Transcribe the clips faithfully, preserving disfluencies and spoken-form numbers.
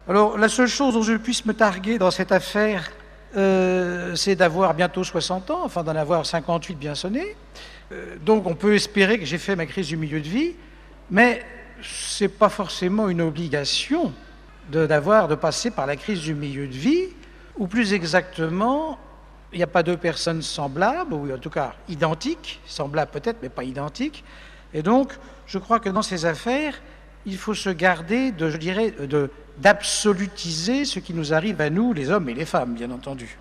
Alors, la seule chose dont je puisse me targuer dans cette affaire, euh, c'est d'avoir bientôt soixante ans, enfin d'en avoir cinquante-huit bien sonné. Euh, donc, on peut espérer que j'ai fait ma crise du milieu de vie, mais ce n'est pas forcément une obligation de, d'avoir, de passer par la crise du milieu de vie, ou plus exactement, il n'y a pas deux personnes semblables, ou en tout cas identiques, semblables peut-être, mais pas identiques. Et donc, je crois que dans ces affaires, il faut se garder de, je dirais, de, d'absolutiser ce qui nous arrive à nous, les hommes et les femmes, bien entendu.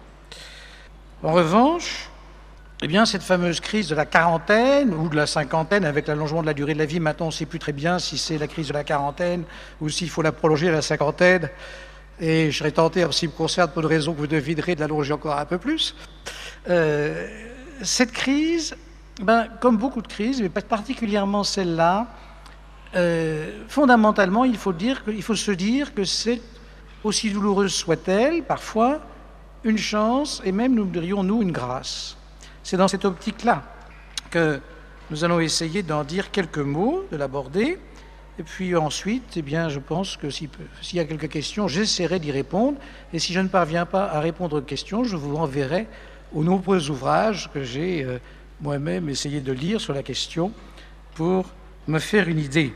En revanche, eh bien, cette fameuse crise de la quarantaine ou de la cinquantaine, avec l'allongement de la durée de la vie, maintenant on ne sait plus très bien si c'est la crise de la quarantaine ou s'il faut la prolonger à la cinquantaine. Et je serais tenté, en ce qui me concerne, pour une raison que vous devinerez, de l'allonger encore un peu plus. Euh, cette crise, ben, comme beaucoup de crises, mais particulièrement celle-là, euh, fondamentalement, il faut, dire que, il faut se dire que c'est, aussi douloureuse soit-elle, parfois, une chance, et même, nous dirions, nous, une grâce. C'est dans cette optique-là que nous allons essayer d'en dire quelques mots, de l'aborder. Et puis ensuite, eh bien, je pense que s'il y a quelques questions, j'essaierai d'y répondre. Et si je ne parviens pas à répondre aux questions, je vous renverrai aux nombreux ouvrages que j'ai euh, moi-même essayé de lire sur la question pour me faire une idée.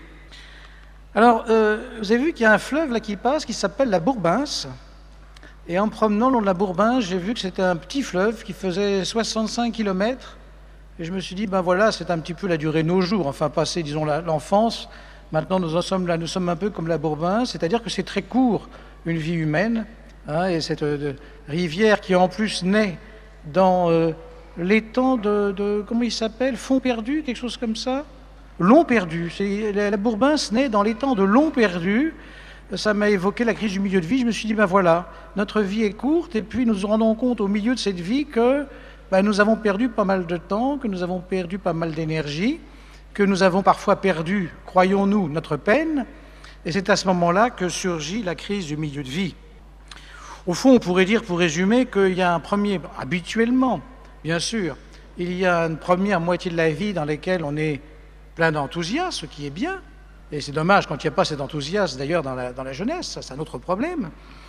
Alors, euh, vous avez vu qu'il y a un fleuve là qui passe qui s'appelle la Bourbince. Et en promenant le long de la Bourbince, j'ai vu que c'était un petit fleuve qui faisait soixante-cinq kilomètres. Et je me suis dit, ben voilà, c'est un petit peu la durée de nos jours, enfin passé, disons, la, l'enfance. Maintenant, nous en sommes là, nous sommes un peu comme la Bourbince, c'est-à-dire que c'est très court, une vie humaine. Hein, et cette euh, rivière qui, en plus, naît dans euh, l'étang de, de... Comment il s'appelle? Fond perdu, quelque chose comme ça? Long perdu. C'est, la, la Bourbince naît dans l'étang de Long perdu. Ça m'a évoqué la crise du milieu de vie. Je me suis dit, ben voilà, notre vie est courte, et puis nous nous rendons compte au milieu de cette vie que ben, nous avons perdu pas mal de temps, que nous avons perdu pas mal d'énergie, que nous avons parfois perdu, croyons-nous, notre peine, et c'est à ce moment-là que surgit la crise du milieu de vie. Au fond, on pourrait dire, pour résumer, qu'il y a un premier, habituellement, bien sûr, il y a une première moitié de la vie dans laquelle on est plein d'enthousiasme, ce qui est bien, et c'est dommage quand il n'y a pas cet enthousiasme, d'ailleurs, dans la, dans la jeunesse, ça c'est un autre problème.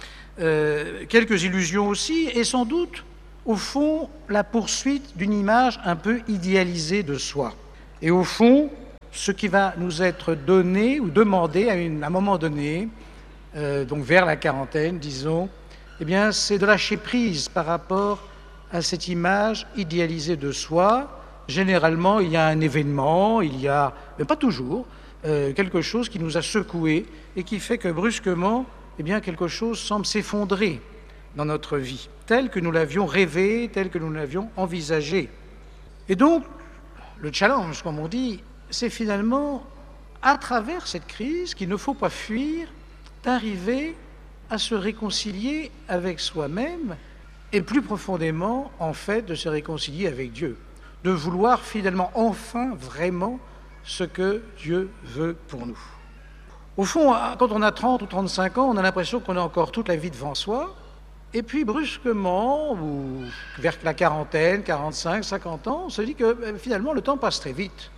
Euh, quelques illusions aussi, et sans doute, au fond, la poursuite d'une image un peu idéalisée de soi. Et au fond, ce qui va nous être donné ou demandé à, une, à un moment donné, euh, donc vers la quarantaine, disons, eh bien, c'est de lâcher prise par rapport à cette image idéalisée de soi. Généralement, il y a un événement, il y a, mais pas toujours, euh, quelque chose qui nous a secoués et qui fait que brusquement, eh bien, quelque chose semble s'effondrer dans notre vie, tel que nous l'avions rêvé, tel que nous l'avions envisagé. Et donc, le challenge, comme on dit, c'est finalement, à travers cette crise, qu'il ne faut pas fuir, d'arriver à se réconcilier avec soi-même et plus profondément, en fait, de se réconcilier avec Dieu, de vouloir finalement, enfin, vraiment, ce que Dieu veut pour nous. Au fond, quand on a trente ou trente-cinq ans, on a l'impression qu'on a encore toute la vie devant soi, et puis brusquement, ou vers la quarantaine, quarante-cinq, cinquante ans, on se dit que finalement le temps passe très vite.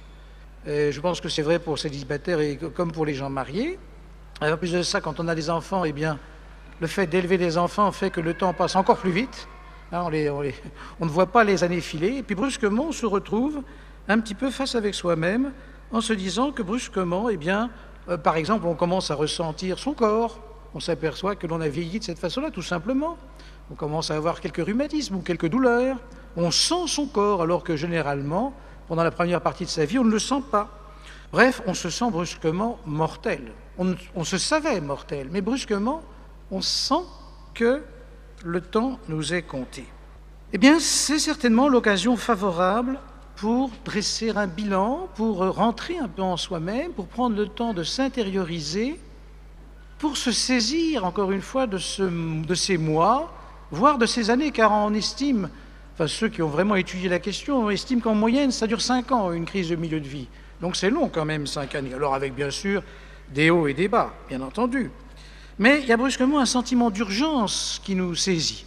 Et je pense que c'est vrai pour les célibataires et comme pour les gens mariés. Et en plus de ça, quand on a des enfants, eh bien, le fait d'élever des enfants fait que le temps passe encore plus vite. Hein, on, les, on, les, on ne voit pas les années filer. Et puis brusquement, on se retrouve un petit peu face avec soi-même en se disant que brusquement, eh bien, euh, par exemple, on commence à ressentir son corps. On s'aperçoit que l'on a vieilli de cette façon-là, tout simplement. On commence à avoir quelques rhumatismes ou quelques douleurs. On sent son corps, alors que généralement, pendant la première partie de sa vie, on ne le sent pas. Bref, on se sent brusquement mortel. On, on se savait mortel, mais brusquement, on sent que le temps nous est compté. Eh bien, c'est certainement l'occasion favorable pour dresser un bilan, pour rentrer un peu en soi-même, pour prendre le temps de s'intérioriser, pour se saisir, encore une fois, de, ce, de ces mois, voire de ces années, car on estime, enfin ceux qui ont vraiment étudié la question, on estime qu'en moyenne, ça dure cinq ans, une crise de milieu de vie. Donc c'est long quand même, cinq années. Alors avec bien sûr des hauts et des bas, bien entendu. Mais il y a brusquement un sentiment d'urgence qui nous saisit.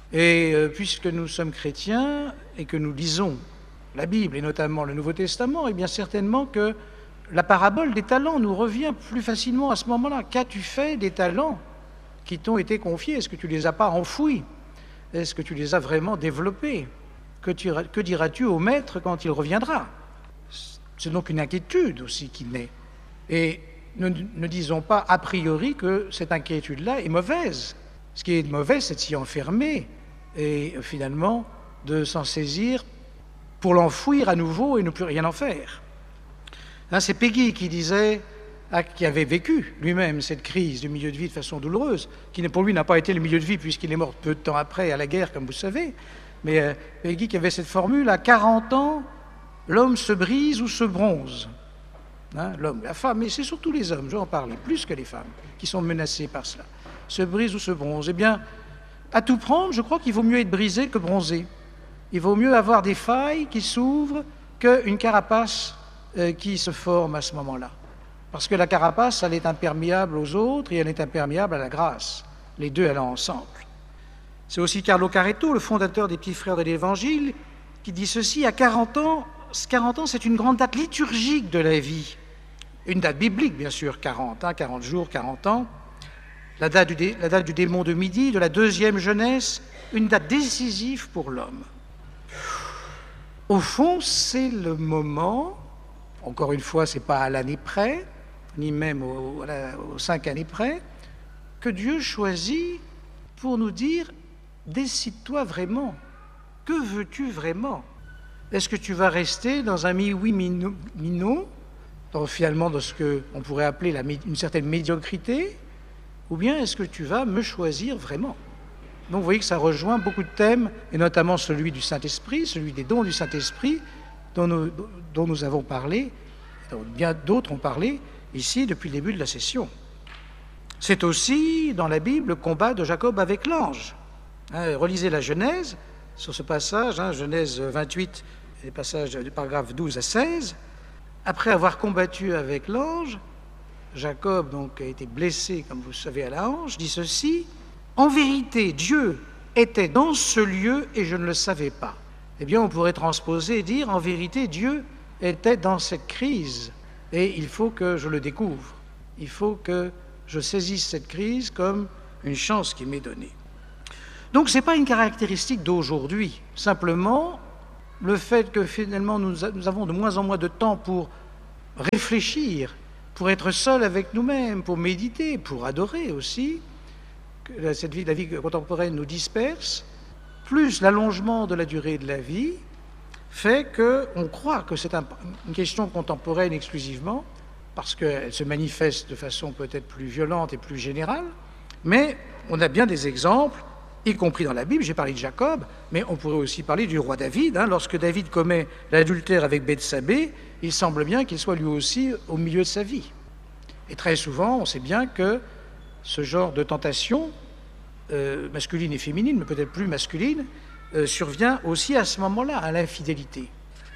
Et euh, puisque nous sommes chrétiens et que nous lisons la Bible, et notamment le Nouveau Testament, et bien certainement que la parabole des talents nous revient plus facilement à ce moment-là. Qu'as-tu fait des talents qui t'ont été confiés? Est-ce que tu ne les as pas enfouis? Est-ce que tu les as vraiment développés? Que, tu, que diras-tu au maître quand il reviendra? C'est donc une inquiétude aussi qui naît. Et ne, ne disons pas a priori que cette inquiétude-là est mauvaise. Ce qui est mauvais, c'est de s'y enfermer et finalement de s'en saisir pour l'enfouir à nouveau et ne plus rien en faire. Hein, c'est Péguy qui disait, ah, qui avait vécu lui-même cette crise du milieu de vie de façon douloureuse, qui pour lui n'a pas été le milieu de vie puisqu'il est mort peu de temps après à la guerre, comme vous savez, mais euh, Péguy qui avait cette formule, à quarante ans, l'homme se brise ou se bronze. Hein, l'homme, la femme, mais c'est surtout les hommes, je vais en parler, plus que les femmes, qui sont menacés par cela. Se brise ou se bronze. Eh bien, à tout prendre, je crois qu'il vaut mieux être brisé que bronzé. Il vaut mieux avoir des failles qui s'ouvrent qu'une carapace euh, qui se forme à ce moment-là. Parce que la carapace, elle est imperméable aux autres et elle est imperméable à la grâce, les deux allant ensemble. C'est aussi Carlo Caretto, le fondateur des Petits Frères de l'Évangile, qui dit ceci, à quarante ans, quarante ans, c'est une grande date liturgique de la vie. Une date biblique, bien sûr, quarante, hein, quarante jours, quarante ans. La date, du dé, la date du démon de midi, de la deuxième jeunesse, une date décisive pour l'homme. Au fond, c'est le moment, encore une fois, ce n'est pas à l'année près, ni même aux, aux cinq années près, que Dieu choisit pour nous dire « décide-toi vraiment, que veux-tu vraiment ?» Est-ce que tu vas rester dans un mi-oui, mi-non, dans, finalement dans ce qu'on pourrait appeler la, une certaine médiocrité, ou bien est-ce que tu vas me choisir vraiment? Donc vous voyez que ça rejoint beaucoup de thèmes, et notamment celui du Saint-Esprit, celui des dons du Saint-Esprit, dont nous, dont nous avons parlé, dont bien d'autres ont parlé ici depuis le début de la session. C'est aussi, dans la Bible, le combat de Jacob avec l'ange. Hein, relisez la Genèse, sur ce passage, hein, Genèse vingt-huit, les passages du paragraphe douze à seize. Après avoir combattu avec l'ange, Jacob donc a été blessé, comme vous le savez, à la hanche, dit ceci, « En vérité, Dieu était dans ce lieu et je ne le savais pas. » Eh bien, on pourrait transposer et dire, « En vérité, Dieu était dans cette crise et il faut que je le découvre. Il faut que je saisisse cette crise comme une chance qui m'est donnée. » Donc, ce n'est pas une caractéristique d'aujourd'hui. Simplement, le fait que finalement nous, a, nous avons de moins en moins de temps pour réfléchir, pour être seul avec nous-mêmes, pour méditer, pour adorer aussi, que cette vie, la vie contemporaine nous disperse, plus l'allongement de la durée de la vie fait qu'on croit que c'est un, une question contemporaine exclusivement, parce qu'elle se manifeste de façon peut-être plus violente et plus générale, mais on a bien des exemples, y compris dans la Bible, j'ai parlé de Jacob, mais on pourrait aussi parler du roi David. Hein, lorsque David commet l'adultère avec Bethsabée, il semble bien qu'il soit lui aussi au milieu de sa vie. Et très souvent, on sait bien que ce genre de tentation, euh, masculine et féminine, mais peut-être plus masculine, euh, survient aussi à ce moment-là, à l'infidélité.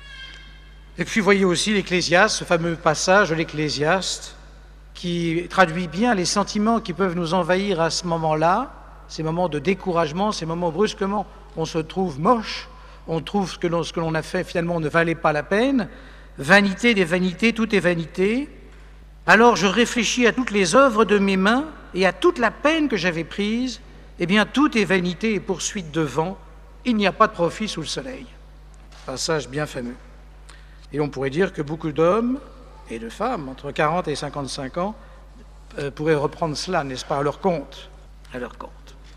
Et puis, voyez aussi l'Ecclésiaste, ce fameux passage de l'Ecclésiaste, qui traduit bien les sentiments qui peuvent nous envahir à ce moment-là, ces moments de découragement, ces moments où brusquement on se trouve moche, on trouve que l'on, ce que l'on a fait finalement ne valait pas la peine, vanité des vanités, tout est vanité. Alors je réfléchis à toutes les œuvres de mes mains et à toute la peine que j'avais prise, eh bien tout est vanité et poursuite de vent, il n'y a pas de profit sous le soleil. Passage bien fameux. Et on pourrait dire que beaucoup d'hommes et de femmes, entre quarante et cinquante-cinq ans, euh, pourraient reprendre cela, n'est-ce pas, à leur compte, à leur compte.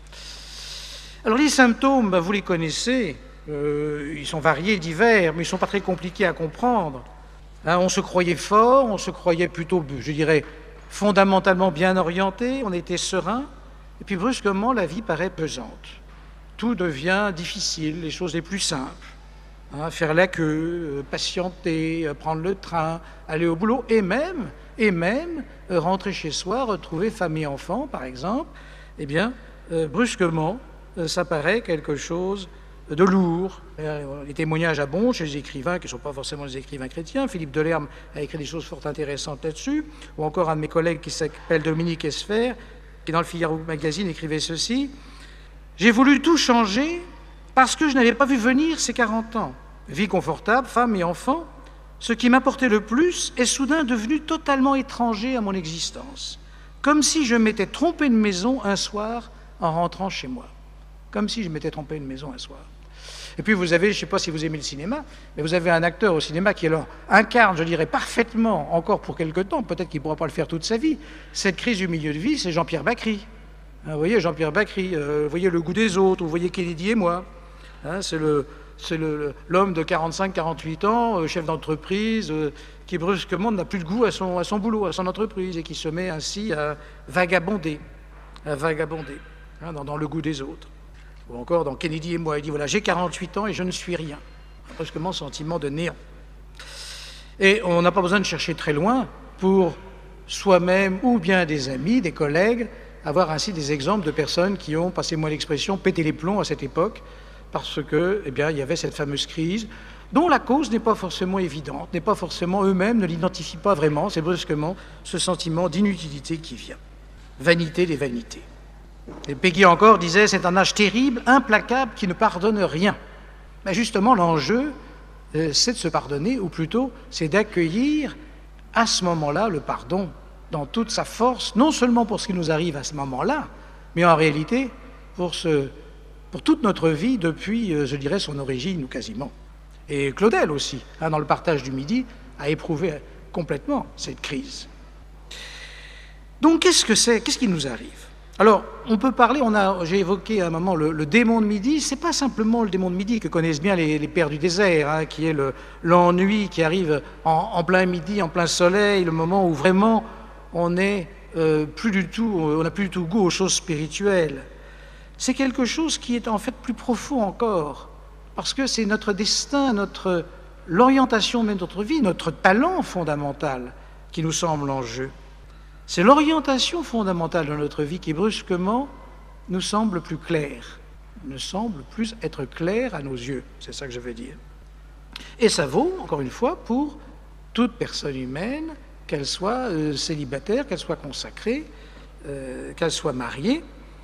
Alors les symptômes, ben, vous les connaissez, euh, ils sont variés, divers, mais ils ne sont pas très compliqués à comprendre. Hein, on se croyait fort, on se croyait plutôt, je dirais, fondamentalement bien orienté, on était serein, et puis brusquement la vie paraît pesante. Tout devient difficile, les choses les plus simples. Hein, faire la queue, euh, patienter, euh, prendre le train, aller au boulot, et même, et même euh, rentrer chez soi, retrouver femme et enfants, par exemple, eh bien, euh, brusquement, ça paraît quelque chose de lourd. Les témoignages abondent chez les écrivains qui ne sont pas forcément des écrivains chrétiens. Philippe Delerme a écrit des choses fort intéressantes là-dessus, ou encore un de mes collègues qui s'appelle Dominique Esfer, qui dans le Figaro Magazine écrivait ceci. « J'ai voulu tout changer parce que je n'avais pas vu venir ces quarante ans. Vie confortable, femme et enfants, ce qui m'importait le plus est soudain devenu totalement étranger à mon existence. comme si je m'étais trompé de maison un soir en rentrant chez moi. Comme si je m'étais trompé de maison un soir. Et puis vous avez, je ne sais pas si vous aimez le cinéma, mais vous avez un acteur au cinéma qui alors incarne, je dirais, parfaitement, encore pour quelque temps, peut-être qu'il ne pourra pas le faire toute sa vie, cette crise du milieu de vie, c'est Jean-Pierre Bacry. Hein, vous voyez Jean-Pierre Bacry, euh, vous voyez Le Goût des autres, vous voyez Kennedy et moi. Hein, c'est le, c'est le, l'homme de quarante-cinq quarante-huit ans, euh, chef d'entreprise, euh, qui brusquement n'a plus de goût à son, à son boulot, à son entreprise, et qui se met ainsi à vagabonder, à vagabonder, hein, dans, dans Le Goût des autres. Ou encore dans Kennedy et moi, il dit, voilà, j'ai quarante-huit ans et je ne suis rien. Brusquement, sentiment de néant. Et on n'a pas besoin de chercher très loin pour soi-même ou bien des amis, des collègues, avoir ainsi des exemples de personnes qui ont, passez-moi l'expression, pété les plombs à cette époque, parce que, eh bien, il y avait cette fameuse crise, dont la cause n'est pas forcément évidente, n'est pas forcément eux-mêmes, ne l'identifient pas vraiment, c'est brusquement ce sentiment d'inutilité qui vient. Vanité des vanités. Et Péguy encore disait, c'est un âge terrible, implacable, qui ne pardonne rien. Mais justement, l'enjeu, euh, c'est de se pardonner, ou plutôt, c'est d'accueillir à ce moment-là le pardon, dans toute sa force, non seulement pour ce qui nous arrive à ce moment-là, mais en réalité pour, ce, pour toute notre vie depuis, euh, je dirais, son origine, ou quasiment. Et Claudel aussi, hein, dans le partage du Midi, a éprouvé complètement cette crise. Donc, qu'est-ce que c'est? Qu'est-ce qui nous arrive? Alors, on peut parler, on a, j'ai évoqué à un moment le, le démon de midi, c'est pas simplement le démon de midi que connaissent bien les, les pères du désert, hein, qui est le, l'ennui qui arrive en, en plein midi, en plein soleil, le moment où vraiment on n'est euh, plus du tout, on n'a plus du tout goût aux choses spirituelles. C'est quelque chose qui est en fait plus profond encore, parce que c'est notre destin, notre, l'orientation même de notre vie, notre talent fondamental qui nous semble en jeu. C'est l'orientation fondamentale de notre vie qui, brusquement, nous semble plus claire, nous semble plus être claire à nos yeux, c'est ça que je veux dire. Et ça vaut, encore une fois, pour toute personne humaine, qu'elle soit euh, célibataire, qu'elle soit consacrée, euh, qu'elle soit mariée,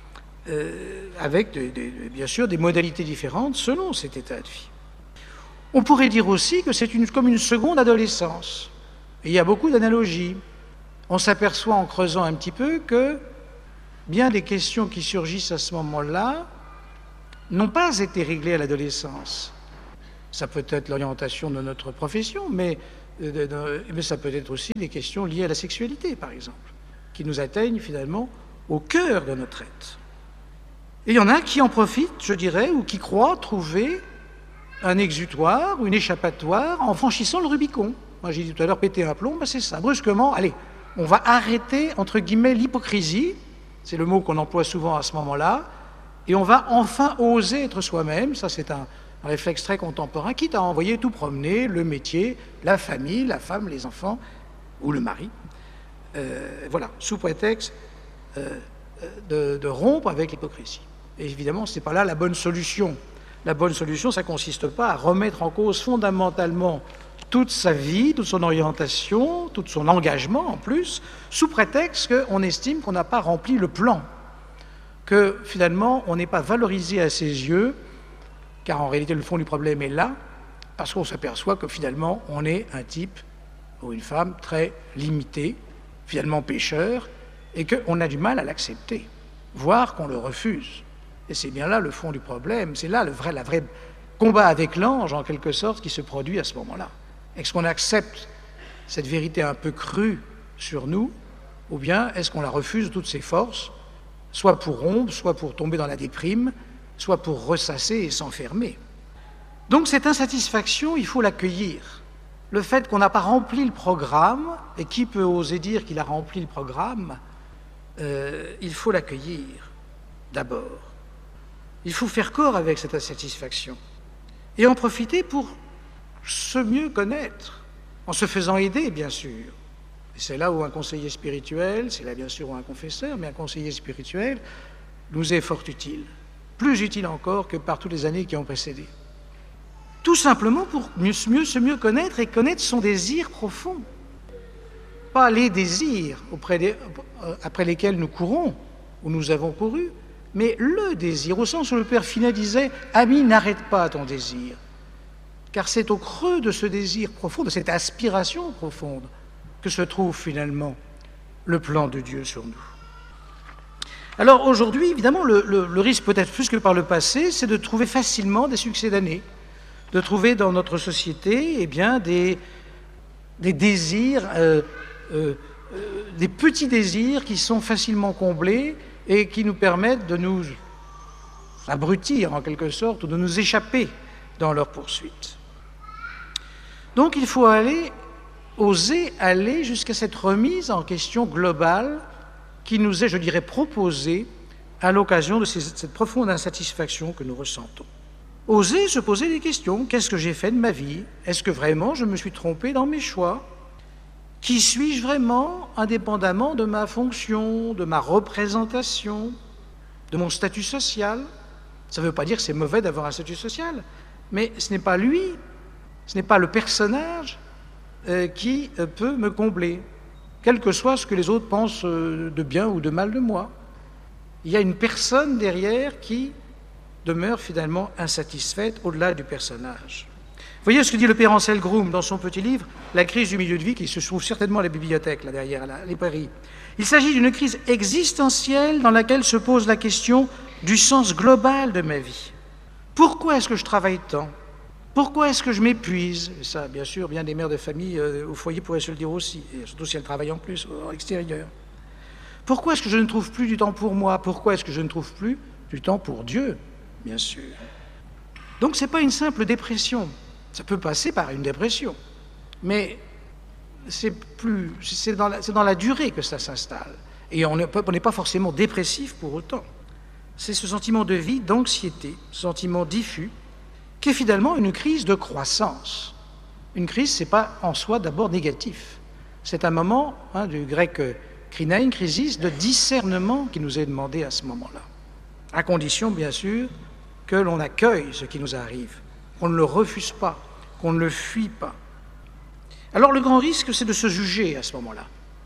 euh, avec, de, de, bien sûr, des modalités différentes selon cet état de vie. On pourrait dire aussi que c'est une, comme une seconde adolescence. Et il y a beaucoup d'analogies. On s'aperçoit en creusant un petit peu que bien des questions qui surgissent à ce moment-là n'ont pas été réglées à l'adolescence. Ça peut être l'orientation de notre profession, mais, euh, mais ça peut être aussi des questions liées à la sexualité, par exemple, qui nous atteignent finalement au cœur de notre être. Et il y en a qui en profitent, je dirais, ou qui croient trouver un exutoire ou une échappatoire en franchissant le Rubicon. Moi, j'ai dit tout à l'heure, péter un plomb, ben c'est ça, brusquement, allez, on va arrêter, entre guillemets, l'hypocrisie, c'est le mot qu'on emploie souvent à ce moment-là, et on va enfin oser être soi-même, ça c'est un, un réflexe très contemporain, quitte à envoyer tout promener, le métier, la famille, la femme, les enfants, ou le mari, euh, voilà, sous prétexte euh, de, de rompre avec l'hypocrisie. Et évidemment, ce n'est pas là la bonne solution. La bonne solution, ça ne consiste pas à remettre en cause fondamentalement toute sa vie, toute son orientation, tout son engagement en plus, sous prétexte qu'on estime qu'on n'a pas rempli le plan, que finalement on n'est pas valorisé à ses yeux, car en réalité le fond du problème est là, parce qu'on s'aperçoit que finalement on est un type ou une femme très limité, finalement pécheur, et qu'on a du mal à l'accepter, voire qu'on le refuse. Et c'est bien là le fond du problème, c'est là le vrai, la vraie combat avec l'ange en quelque sorte qui se produit à ce moment-là. Est-ce qu'on accepte cette vérité un peu crue sur nous, ou bien est-ce qu'on la refuse de toutes ses forces, soit pour rompre, soit pour tomber dans la déprime, soit pour ressasser et s'enfermer. Donc cette insatisfaction, il faut l'accueillir. Le fait qu'on n'a pas rempli le programme, et qui peut oser dire qu'il a rempli le programme, euh, il faut l'accueillir d'abord. Il faut faire corps avec cette insatisfaction et en profiter pour se mieux connaître, en se faisant aider, bien sûr. Et c'est là où un conseiller spirituel, c'est là bien sûr où un confesseur, mais un conseiller spirituel nous est fort utile, plus utile encore que par toutes les années qui ont précédé. Tout simplement pour mieux, mieux, se mieux connaître et connaître son désir profond. Pas les désirs auprès des, après lesquels nous courons, ou nous avons couru, mais le désir, au sens où le Père Finet disait « Ami, n'arrête pas ton désir ». Car c'est au creux de ce désir profond, de cette aspiration profonde, que se trouve finalement le plan de Dieu sur nous. Alors aujourd'hui, évidemment, le, le, le risque peut-être plus que par le passé, c'est de trouver facilement des succès d'année, de trouver dans notre société eh bien, des, des désirs, euh, euh, euh, des petits désirs qui sont facilement comblés et qui nous permettent de nous abrutir en quelque sorte ou de nous échapper dans leur poursuite. Donc il faut aller, oser aller jusqu'à cette remise en question globale qui nous est, je dirais, proposée à l'occasion de ces, cette profonde insatisfaction que nous ressentons. Oser se poser des questions. Qu'est-ce que j'ai fait de ma vie? Est-ce que vraiment je me suis trompé dans mes choix? Qui suis-je vraiment, indépendamment de ma fonction, de ma représentation, de mon statut social? Ça ne veut pas dire que c'est mauvais d'avoir un statut social, mais ce n'est pas lui, ce n'est pas le personnage euh, qui euh, peut me combler, quel que soit ce que les autres pensent euh, de bien ou de mal de moi. Il y a une personne derrière qui demeure finalement insatisfaite au-delà du personnage. Vous voyez ce que dit le père Ansel Groom dans son petit livre « La crise du milieu de vie » qui se trouve certainement à la bibliothèque, là derrière, à les Prairies. Il s'agit d'une crise existentielle dans laquelle se pose la question du sens global de ma vie. Pourquoi est-ce que je travaille tant? Pourquoi est-ce que je m'épuise? Et ça, bien sûr, bien des mères de famille euh, au foyer pourraient se le dire aussi, et surtout si elles travaillent en plus, à l'extérieur. Pourquoi est-ce que je ne trouve plus du temps pour moi? Pourquoi est-ce que je ne trouve plus du temps pour Dieu? Bien sûr. Donc, ce n'est pas une simple dépression. Ça peut passer par une dépression, mais c'est plus, c'est dans la, c'est dans la durée que ça s'installe. Et on n'est pas forcément dépressif pour autant. C'est ce sentiment de vide, d'anxiété, ce sentiment diffus, qui est finalement une crise de croissance. Une crise, ce n'est pas en soi d'abord négatif. C'est un moment, hein, du grec euh, krinein, crisis, de discernement qui nous est demandé à ce moment-là. À condition, bien sûr, que l'on accueille ce qui nous arrive, qu'on ne le refuse pas, qu'on ne le fuit pas. Alors le grand risque, c'est de se juger à ce moment-là.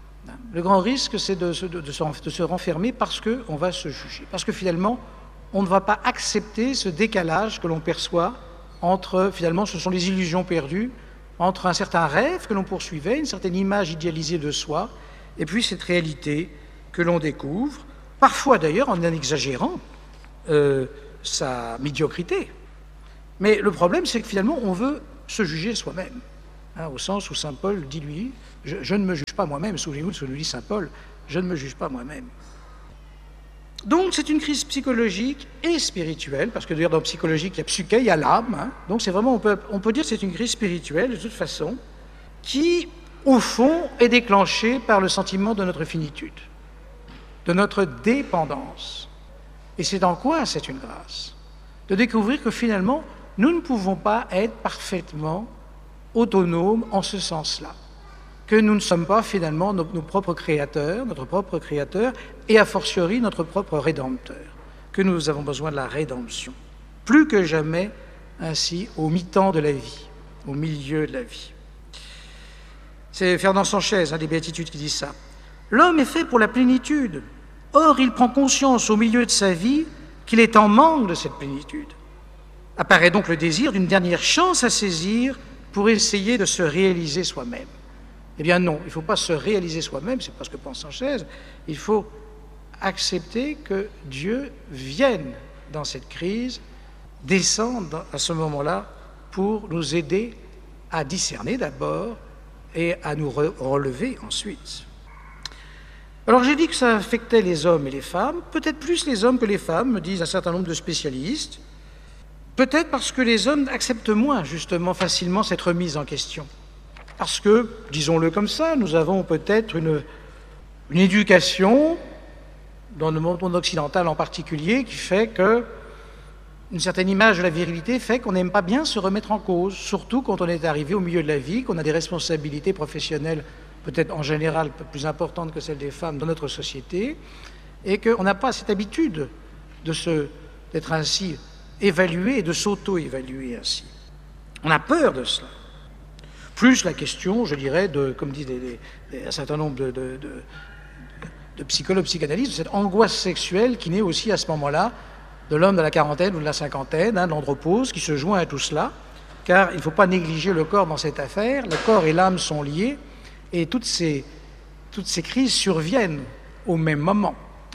Le grand risque, c'est de, de, de, de se renfermer parce qu'on va se juger. Parce que finalement, on ne va pas accepter ce décalage que l'on perçoit entre, finalement, ce sont les illusions perdues, entre un certain rêve que l'on poursuivait, une certaine image idéalisée de soi, et puis cette réalité que l'on découvre, parfois d'ailleurs en exagérant euh, sa médiocrité. Mais le problème, c'est que finalement, on veut se juger soi-même, hein, au sens où saint Paul dit, lui, je, je ne me juge pas moi-même, souvenez-vous de ce que nous dit saint Paul, je ne me juge pas moi-même. Donc c'est une crise psychologique et spirituelle, parce que d'ailleurs dans psychologique, il y a psyché, il y a l'âme, hein, donc c'est vraiment, on peut, on peut dire que c'est une crise spirituelle, de toute façon, qui, au fond, est déclenchée par le sentiment de notre finitude, de notre dépendance. Et c'est en quoi c'est une grâce? De découvrir que finalement, nous ne pouvons pas être parfaitement autonomes en ce sens-là, que nous ne sommes pas finalement nos, nos propres créateurs, notre propre créateur, et a fortiori notre propre rédempteur, que nous avons besoin de la rédemption, plus que jamais ainsi au mi-temps de la vie, au milieu de la vie. C'est Fernand Sanchez, un des Béatitudes, qui dit ça. L'homme est fait pour la plénitude, or il prend conscience au milieu de sa vie qu'il est en manque de cette plénitude. Apparaît donc le désir d'une dernière chance à saisir pour essayer de se réaliser soi-même. Eh bien non, il ne faut pas se réaliser soi-même, c'est pas ce que pense Sanchez, il faut accepter que Dieu vienne dans cette crise, descendre à ce moment-là pour nous aider à discerner d'abord et à nous re- relever ensuite. Alors j'ai dit que ça affectait les hommes et les femmes, peut-être plus les hommes que les femmes, me disent un certain nombre de spécialistes, peut-être parce que les hommes acceptent moins justement facilement cette remise en question. Parce que, disons-le comme ça, nous avons peut-être une, une éducation, dans le monde occidental en particulier, qui fait que une certaine image de la virilité fait qu'on n'aime pas bien se remettre en cause, surtout quand on est arrivé au milieu de la vie, qu'on a des responsabilités professionnelles peut-être en général plus importantes que celles des femmes dans notre société, et qu'on n'a pas cette habitude de se, d'être ainsi évalué et de s'auto-évaluer ainsi. On a peur de cela. Plus la question, je dirais, de, comme disent des, des, un certain nombre de, de, de, de psychologues, psychanalystes, de cette angoisse sexuelle qui naît aussi à ce moment-là de l'homme de la quarantaine ou de la cinquantaine, hein, de l'andropause, qui se joint à tout cela, car il ne faut pas négliger le corps dans cette affaire. Le corps et l'âme sont liés, et toutes ces, toutes ces crises surviennent au même moment.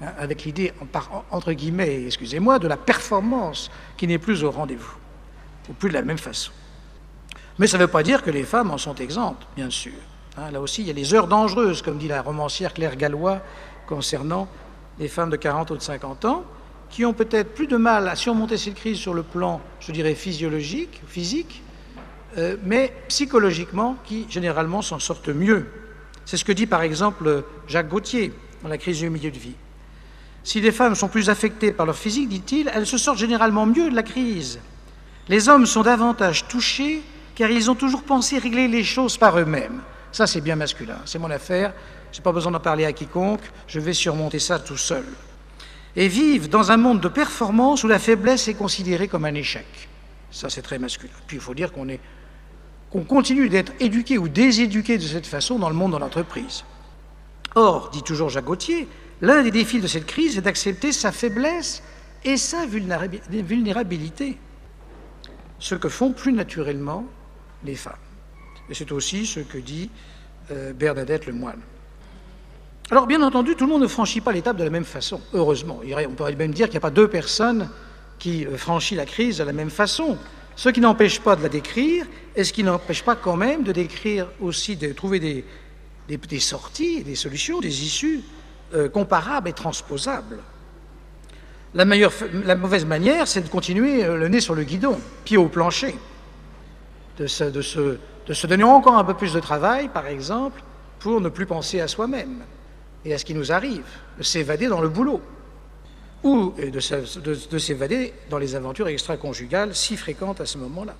hein, avec l'idée, entre guillemets, excusez-moi, de la performance qui n'est plus au rendez-vous, ou plus de la même façon. Mais ça ne veut pas dire que les femmes en sont exemptes, bien sûr. Hein, là aussi, il y a les heures dangereuses, comme dit la romancière Claire Gallois, concernant les femmes de quarante ou de cinquante ans, qui ont peut-être plus de mal à surmonter cette crise sur le plan, je dirais, physiologique, physique, euh, mais psychologiquement, qui généralement s'en sortent mieux. C'est ce que dit par exemple Jacques Gauthier dans la crise du milieu de vie. Si les femmes sont plus affectées par leur physique, dit-il, elles se sortent généralement mieux de la crise. Les hommes sont davantage touchés car ils ont toujours pensé régler les choses par eux-mêmes. Ça, c'est bien masculin, c'est mon affaire, je n'ai pas besoin d'en parler à quiconque, je vais surmonter ça tout seul. Et vivent dans un monde de performance où la faiblesse est considérée comme un échec. Ça, c'est très masculin. Puis il faut dire qu'on est, qu'on continue d'être éduqué ou déséduqué de cette façon dans le monde de l'entreprise. Or, dit toujours Jacques Gauthier, l'un des défis de cette crise est d'accepter sa faiblesse et sa vulnérabilité, ce que font plus naturellement les femmes. Et c'est aussi ce que dit euh, Bernadette Lemoine. Alors, bien entendu, tout le monde ne franchit pas l'étape de la même façon, heureusement. On pourrait même dire qu'il n'y a pas deux personnes qui franchissent la crise de la même façon. Ce qui n'empêche pas de la décrire, et ce qui n'empêche pas quand même de décrire aussi, de trouver des, des, des sorties, des solutions, des issues euh, comparables et transposables. La, meilleure, la mauvaise manière, c'est de continuer le nez sur le guidon, pied au plancher, de se, de, se, de se donner encore un peu plus de travail, par exemple, pour ne plus penser à soi-même et à ce qui nous arrive, de s'évader dans le boulot, ou de, de, de s'évader dans les aventures extra-conjugales si fréquentes à ce moment-là.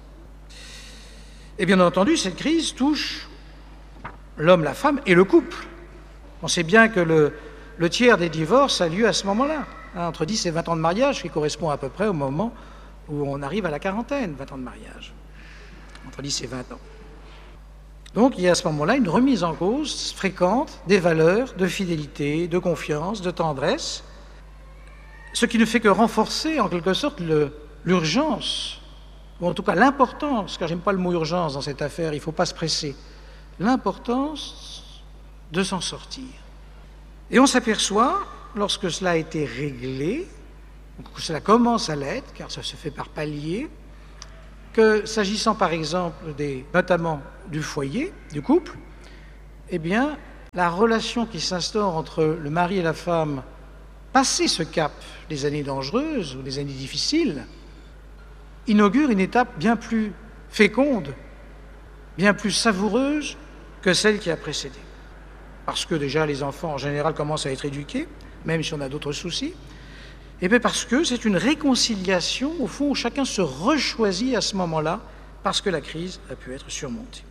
Et bien entendu, cette crise touche l'homme, la femme et le couple. On sait bien que le, le tiers des divorces a lieu à ce moment-là, hein, entre dix et vingt ans de mariage, qui correspond à peu près au moment où on arrive à la quarantaine, vingt ans de mariage, entre dix et vingt ans. Donc il y a à ce moment-là une remise en cause fréquente des valeurs de fidélité, de confiance, de tendresse, ce qui ne fait que renforcer en quelque sorte l'urgence, ou en tout cas l'importance, car j'aime pas le mot urgence dans cette affaire, il ne faut pas se presser, l'importance de s'en sortir. Et on s'aperçoit, lorsque cela a été réglé, que cela commence à l'être, car ça se fait par paliers, que s'agissant par exemple des, notamment du foyer, du couple, eh bien, la relation qui s'instaure entre le mari et la femme, passé ce cap des années dangereuses ou des années difficiles, inaugure une étape bien plus féconde, bien plus savoureuse que celle qui a précédé. Parce que déjà les enfants en général commencent à être éduqués, même si on a d'autres soucis, et bien parce que c'est une réconciliation, au fond, où chacun se rechoisit à ce moment-là, parce que la crise a pu être surmontée.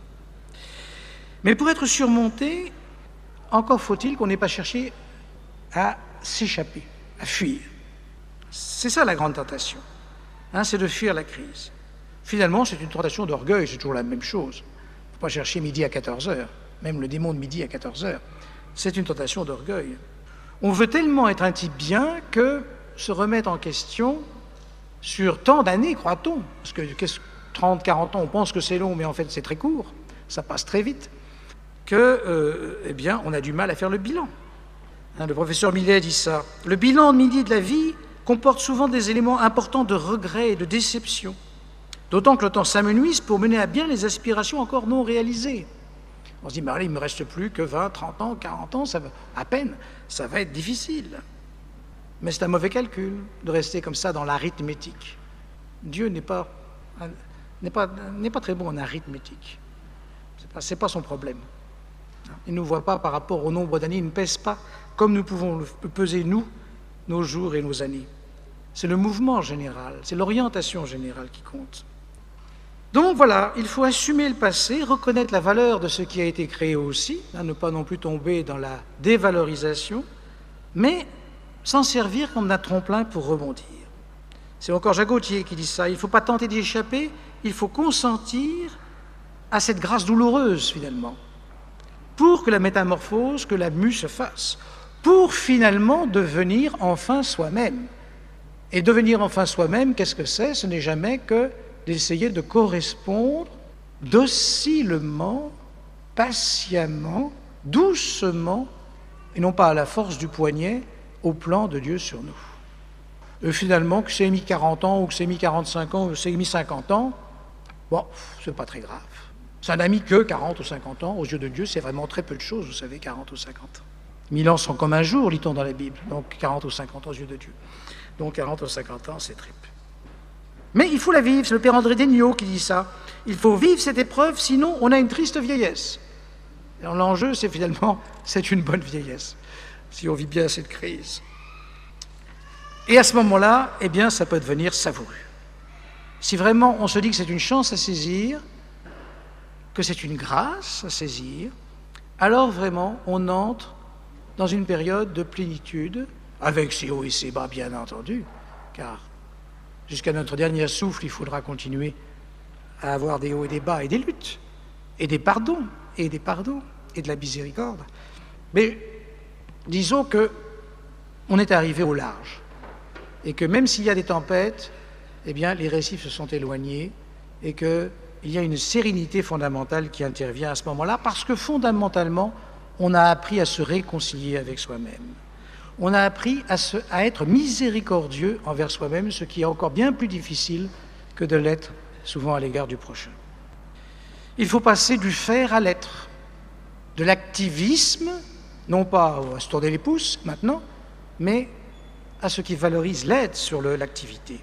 Mais pour être surmontée, encore faut-il qu'on n'ait pas cherché à s'échapper, à fuir. C'est ça la grande tentation, hein, c'est de fuir la crise. Finalement, c'est une tentation d'orgueil, c'est toujours la même chose. Il ne faut pas chercher midi à quatorze heures, même le démon de midi à quatorze heures. C'est une tentation d'orgueil. On veut tellement être un type bien que se remettre en question sur tant d'années, croit-on, parce que trente, quarante ans, on pense que c'est long, mais en fait c'est très court, ça passe très vite, que, euh, eh bien, on a du mal à faire le bilan. Hein, le professeur Millet dit ça. Le bilan de midi de la vie comporte souvent des éléments importants de regret et de déception, d'autant que le temps s'amenuise pour mener à bien les aspirations encore non réalisées. On se dit, mais allez, il ne me reste plus que vingt, trente ans, quarante ans, ça va, à peine, ça va être difficile. Mais c'est un mauvais calcul de rester comme ça dans l'arithmétique. Dieu n'est pas, n'est pas, n'est pas très bon en arithmétique. Ce n'est pas, c'est pas son problème. Il ne nous voit pas par rapport au nombre d'années, il ne pèse pas comme nous pouvons le peser, nous, nos jours et nos années. C'est le mouvement général, c'est l'orientation générale qui compte. Donc voilà, il faut assumer le passé, reconnaître la valeur de ce qui a été créé aussi, hein, ne pas non plus tomber dans la dévalorisation, mais s'en servir comme d'un tremplin pour rebondir. C'est encore Jacques Gauthier qui dit ça, il ne faut pas tenter d'y échapper, il faut consentir à cette grâce douloureuse finalement, pour que la métamorphose, que la mue se fasse, pour finalement devenir enfin soi-même. Et devenir enfin soi-même, qu'est-ce que c'est? Ce n'est jamais que d'essayer de correspondre docilement, patiemment, doucement, et non pas à la force du poignet, au plan de Dieu sur nous. Et finalement, que c'est mis quarante ans, ou que c'est mis quarante-cinq ans, ou que c'est mis cinquante ans, bon, c'est pas très grave. Ça n'a mis que quarante ou cinquante ans. Aux yeux de Dieu, c'est vraiment très peu de choses, vous savez, quarante ou cinquante ans. Mille ans sont comme un jour, lit-on dans la Bible. Donc quarante ou cinquante ans aux yeux de Dieu. Donc quarante ou cinquante ans, c'est très peu. Mais il faut la vivre, c'est le père André Degnaud qui dit ça. Il faut vivre cette épreuve, sinon on a une triste vieillesse. Alors, l'enjeu, c'est finalement, c'est une bonne vieillesse, si on vit bien cette crise. Et à ce moment-là, eh bien, ça peut devenir savoureux. Si vraiment on se dit que c'est une chance à saisir, que c'est une grâce à saisir, alors vraiment on entre dans une période de plénitude, avec ses hauts et ses bas bien entendu, car jusqu'à notre dernier souffle, il faudra continuer à avoir des hauts et des bas, et des luttes, et des pardons, et des pardons, et de la miséricorde. Mais disons que on est arrivé au large, et que même s'il y a des tempêtes, eh bien, les récifs se sont éloignés, et qu'il y a une sérénité fondamentale qui intervient à ce moment-là, parce que fondamentalement, on a appris à se réconcilier avec soi-même. On a appris à, se, à être miséricordieux envers soi-même, ce qui est encore bien plus difficile que de l'être souvent à l'égard du prochain. Il faut passer du faire à l'être, de l'activisme, non pas à se tourner les pouces maintenant, mais à ce qui valorise l'aide sur le, l'activité.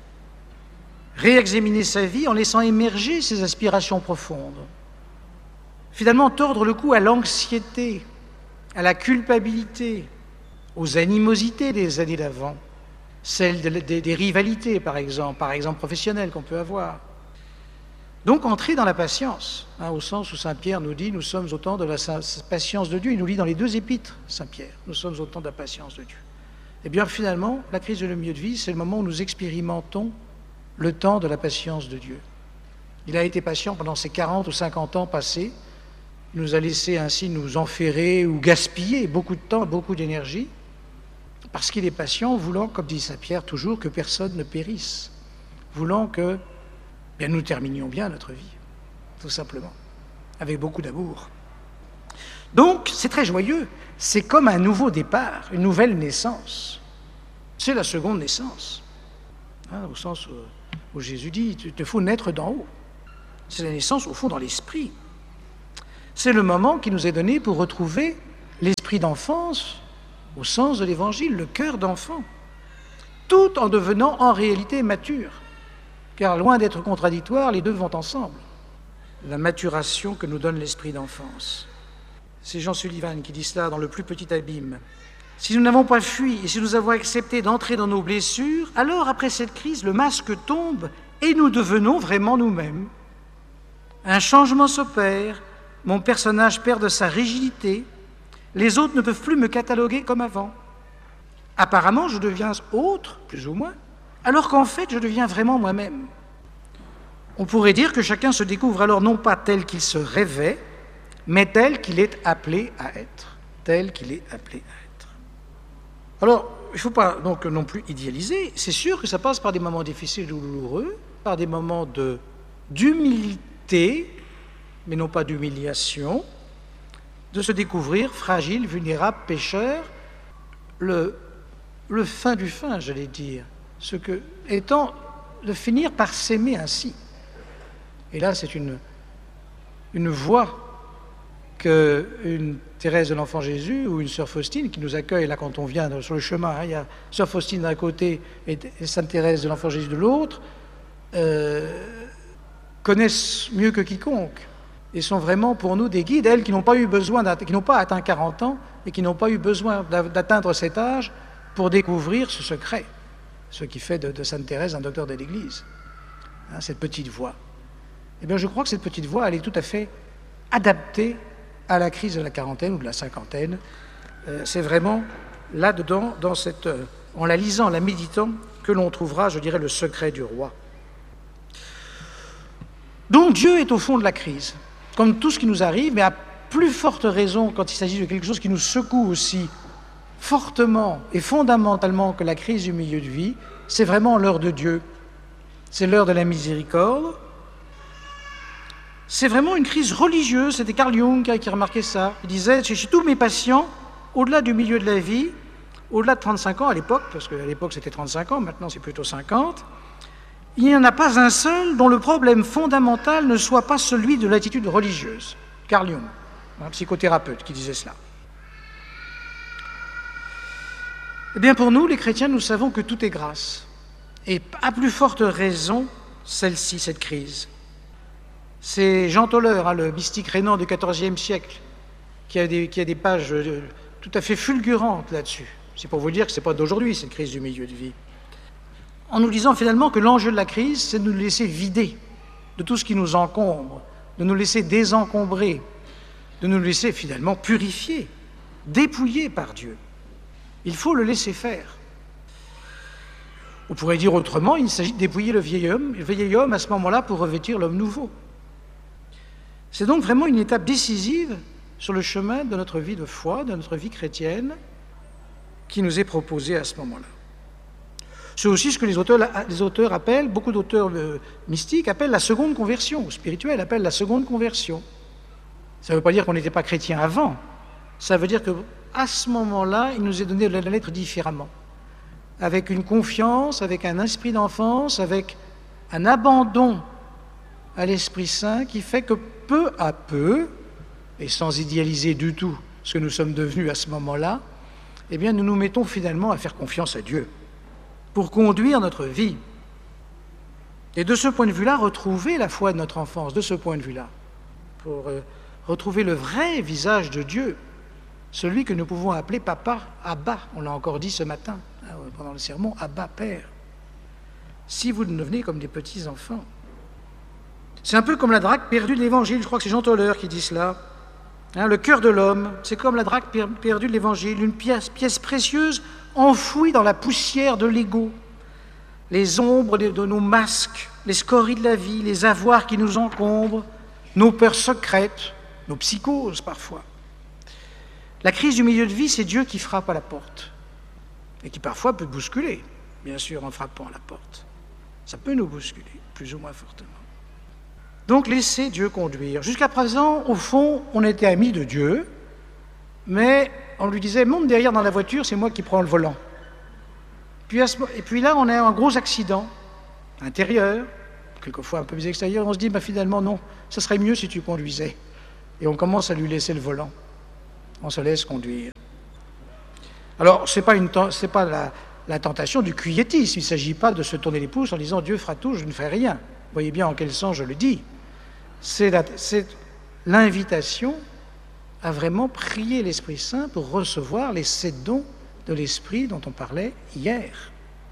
Réexaminer sa vie en laissant émerger ses aspirations profondes. Finalement, tordre le cou à l'anxiété, à la culpabilité, aux animosités des années d'avant, celles de, de, des rivalités, par exemple, par exemple professionnelles qu'on peut avoir. Donc, entrer dans la patience, hein, au sens où Saint Pierre nous dit, nous sommes au temps de la patience de Dieu. Il nous lit dans les deux épîtres, Saint Pierre, nous sommes au temps de la patience de Dieu. Eh bien, finalement, la crise de le milieu de vie, c'est le moment où nous expérimentons le temps de la patience de Dieu. Il a été patient pendant ces quarante ou cinquante ans passés. Il nous a laissé ainsi nous enferrer ou gaspiller beaucoup de temps, beaucoup d'énergie, parce qu'il est patient, voulant, comme dit Saint Pierre toujours, que personne ne périsse, voulant que bien, nous terminions bien notre vie, tout simplement, avec beaucoup d'amour. Donc, c'est très joyeux, c'est comme un nouveau départ, une nouvelle naissance. C'est la seconde naissance, hein, au sens où, où Jésus dit, il te faut naître d'en haut. C'est la naissance, au fond, dans l'esprit. C'est le moment qui nous est donné pour retrouver l'esprit d'enfance, au sens de l'Évangile, le cœur d'enfant, tout en devenant en réalité mature. Car loin d'être contradictoires, les deux vont ensemble. La maturation que nous donne l'esprit d'enfance. C'est Jean Sullivan qui dit cela dans Le plus petit abîme. Si nous n'avons pas fui et si nous avons accepté d'entrer dans nos blessures, alors après cette crise, le masque tombe et nous devenons vraiment nous-mêmes. Un changement s'opère, mon personnage perd de sa rigidité, les autres ne peuvent plus me cataloguer comme avant. Apparemment, je deviens autre, plus ou moins, alors qu'en fait, je deviens vraiment moi-même. On pourrait dire que chacun se découvre alors non pas tel qu'il se rêvait, mais tel qu'il est appelé à être. Tel qu'il est appelé à être. Alors, il ne faut pas donc non plus idéaliser. C'est sûr que ça passe par des moments difficiles ou douloureux, par des moments de, d'humilité, mais non pas d'humiliation, de se découvrir fragile, vulnérable, pécheur, le, le fin du fin, j'allais dire, ce que, étant de finir par s'aimer ainsi. Et là, c'est une, une voie qu'une Thérèse de l'Enfant Jésus ou une sœur Faustine qui nous accueille là quand on vient sur le chemin, hein, il y a sœur Faustine d'un côté et Sainte Thérèse de l'Enfant Jésus de l'autre, euh, connaissent mieux que quiconque et sont vraiment pour nous des guides, elles qui n'ont pas eu besoin, qui n'ont pas atteint quarante ans et qui n'ont pas eu besoin d'atteindre cet âge pour découvrir ce secret, ce qui fait de, de Sainte Thérèse un docteur de l'Église, hein, cette petite voie. Eh bien, je crois que cette petite voie, elle est tout à fait adaptée à la crise de la quarantaine ou de la cinquantaine. Euh, c'est vraiment là-dedans, dans cette, euh, en la lisant, en la méditant, que l'on trouvera, je dirais, le secret du roi. Donc Dieu est au fond de la crise, comme tout ce qui nous arrive, mais à plus forte raison quand il s'agit de quelque chose qui nous secoue aussi fortement et fondamentalement que la crise du milieu de vie, c'est vraiment l'heure de Dieu. C'est l'heure de la miséricorde. C'est vraiment une crise religieuse. C'était Carl Jung qui remarquait ça. Il disait, chez tous mes patients, au-delà du milieu de la vie, au-delà de trente-cinq ans à l'époque, parce qu'à l'époque c'était trente-cinq ans, maintenant c'est plutôt cinquante, il n'y en a pas un seul dont le problème fondamental ne soit pas celui de l'attitude religieuse. Carl Jung, un psychothérapeute qui disait cela. Eh bien pour nous, les chrétiens, nous savons que tout est grâce. Et à plus forte raison, celle-ci, cette crise. C'est Jean Toller, hein, le mystique rénan du quatorzième siècle, qui a des, qui a des pages euh, tout à fait fulgurantes là-dessus. C'est pour vous dire que ce n'est pas d'aujourd'hui, cette crise du milieu de vie. En nous disant finalement que l'enjeu de la crise, c'est de nous laisser vider de tout ce qui nous encombre, de nous laisser désencombrer, de nous laisser finalement purifier, dépouiller par Dieu. Il faut le laisser faire. On pourrait dire autrement, il s'agit de dépouiller le vieil homme, le vieil homme à ce moment-là pour revêtir l'homme nouveau. C'est donc vraiment une étape décisive sur le chemin de notre vie de foi, de notre vie chrétienne, qui nous est proposée à ce moment-là. C'est aussi ce que les auteurs, les auteurs appellent, beaucoup d'auteurs euh, mystiques appellent la seconde conversion, ou spirituelle appellent la seconde conversion. Ça ne veut pas dire qu'on n'était pas chrétien avant, ça veut dire qu'à ce moment-là, il nous est donné de la lettre différemment, avec une confiance, avec un esprit d'enfance, avec un abandon à l'Esprit Saint qui fait que peu à peu, et sans idéaliser du tout ce que nous sommes devenus à ce moment-là, eh bien nous nous mettons finalement à faire confiance à Dieu pour conduire notre vie. Et de ce point de vue-là, retrouver la foi de notre enfance, de ce point de vue-là, pour euh, retrouver le vrai visage de Dieu, celui que nous pouvons appeler Papa, Abba, on l'a encore dit ce matin, hein, pendant le sermon, Abba, Père. Si vous devenez comme des petits-enfants. C'est un peu comme la dracme perdue de l'Évangile, je crois que c'est Jean Toller qui dit cela. Hein, le cœur de l'homme, c'est comme la dracme per- perdue de l'Évangile, une pièce, pièce précieuse enfouie dans la poussière de l'ego. Les ombres de, de nos masques, les scories de la vie, les avoirs qui nous encombrent, nos peurs secrètes, nos psychoses parfois. La crise du milieu de vie, c'est Dieu qui frappe à la porte et qui parfois peut bousculer, bien sûr, en frappant à la porte. Ça peut nous bousculer, plus ou moins fortement. Donc, laissez Dieu conduire. Jusqu'à présent, au fond, on était amis de Dieu, mais on lui disait « monte derrière dans la voiture, c'est moi qui prends le volant ». Puis ce... Et puis là, on a un gros accident intérieur, quelquefois un peu plus extérieur, on se dit bah, « finalement, non, ça serait mieux si tu conduisais ». Et on commence à lui laisser le volant. On se laisse conduire. Alors, ce n'est pas, une, c'est pas la, la tentation du quiétisme, il ne s'agit pas de se tourner les pouces en disant « Dieu fera tout, je ne ferai rien ». Vous voyez bien en quel sens je le dis. C'est, la, c'est l'invitation à vraiment prier l'Esprit Saint pour recevoir les sept dons de l'Esprit dont on parlait hier.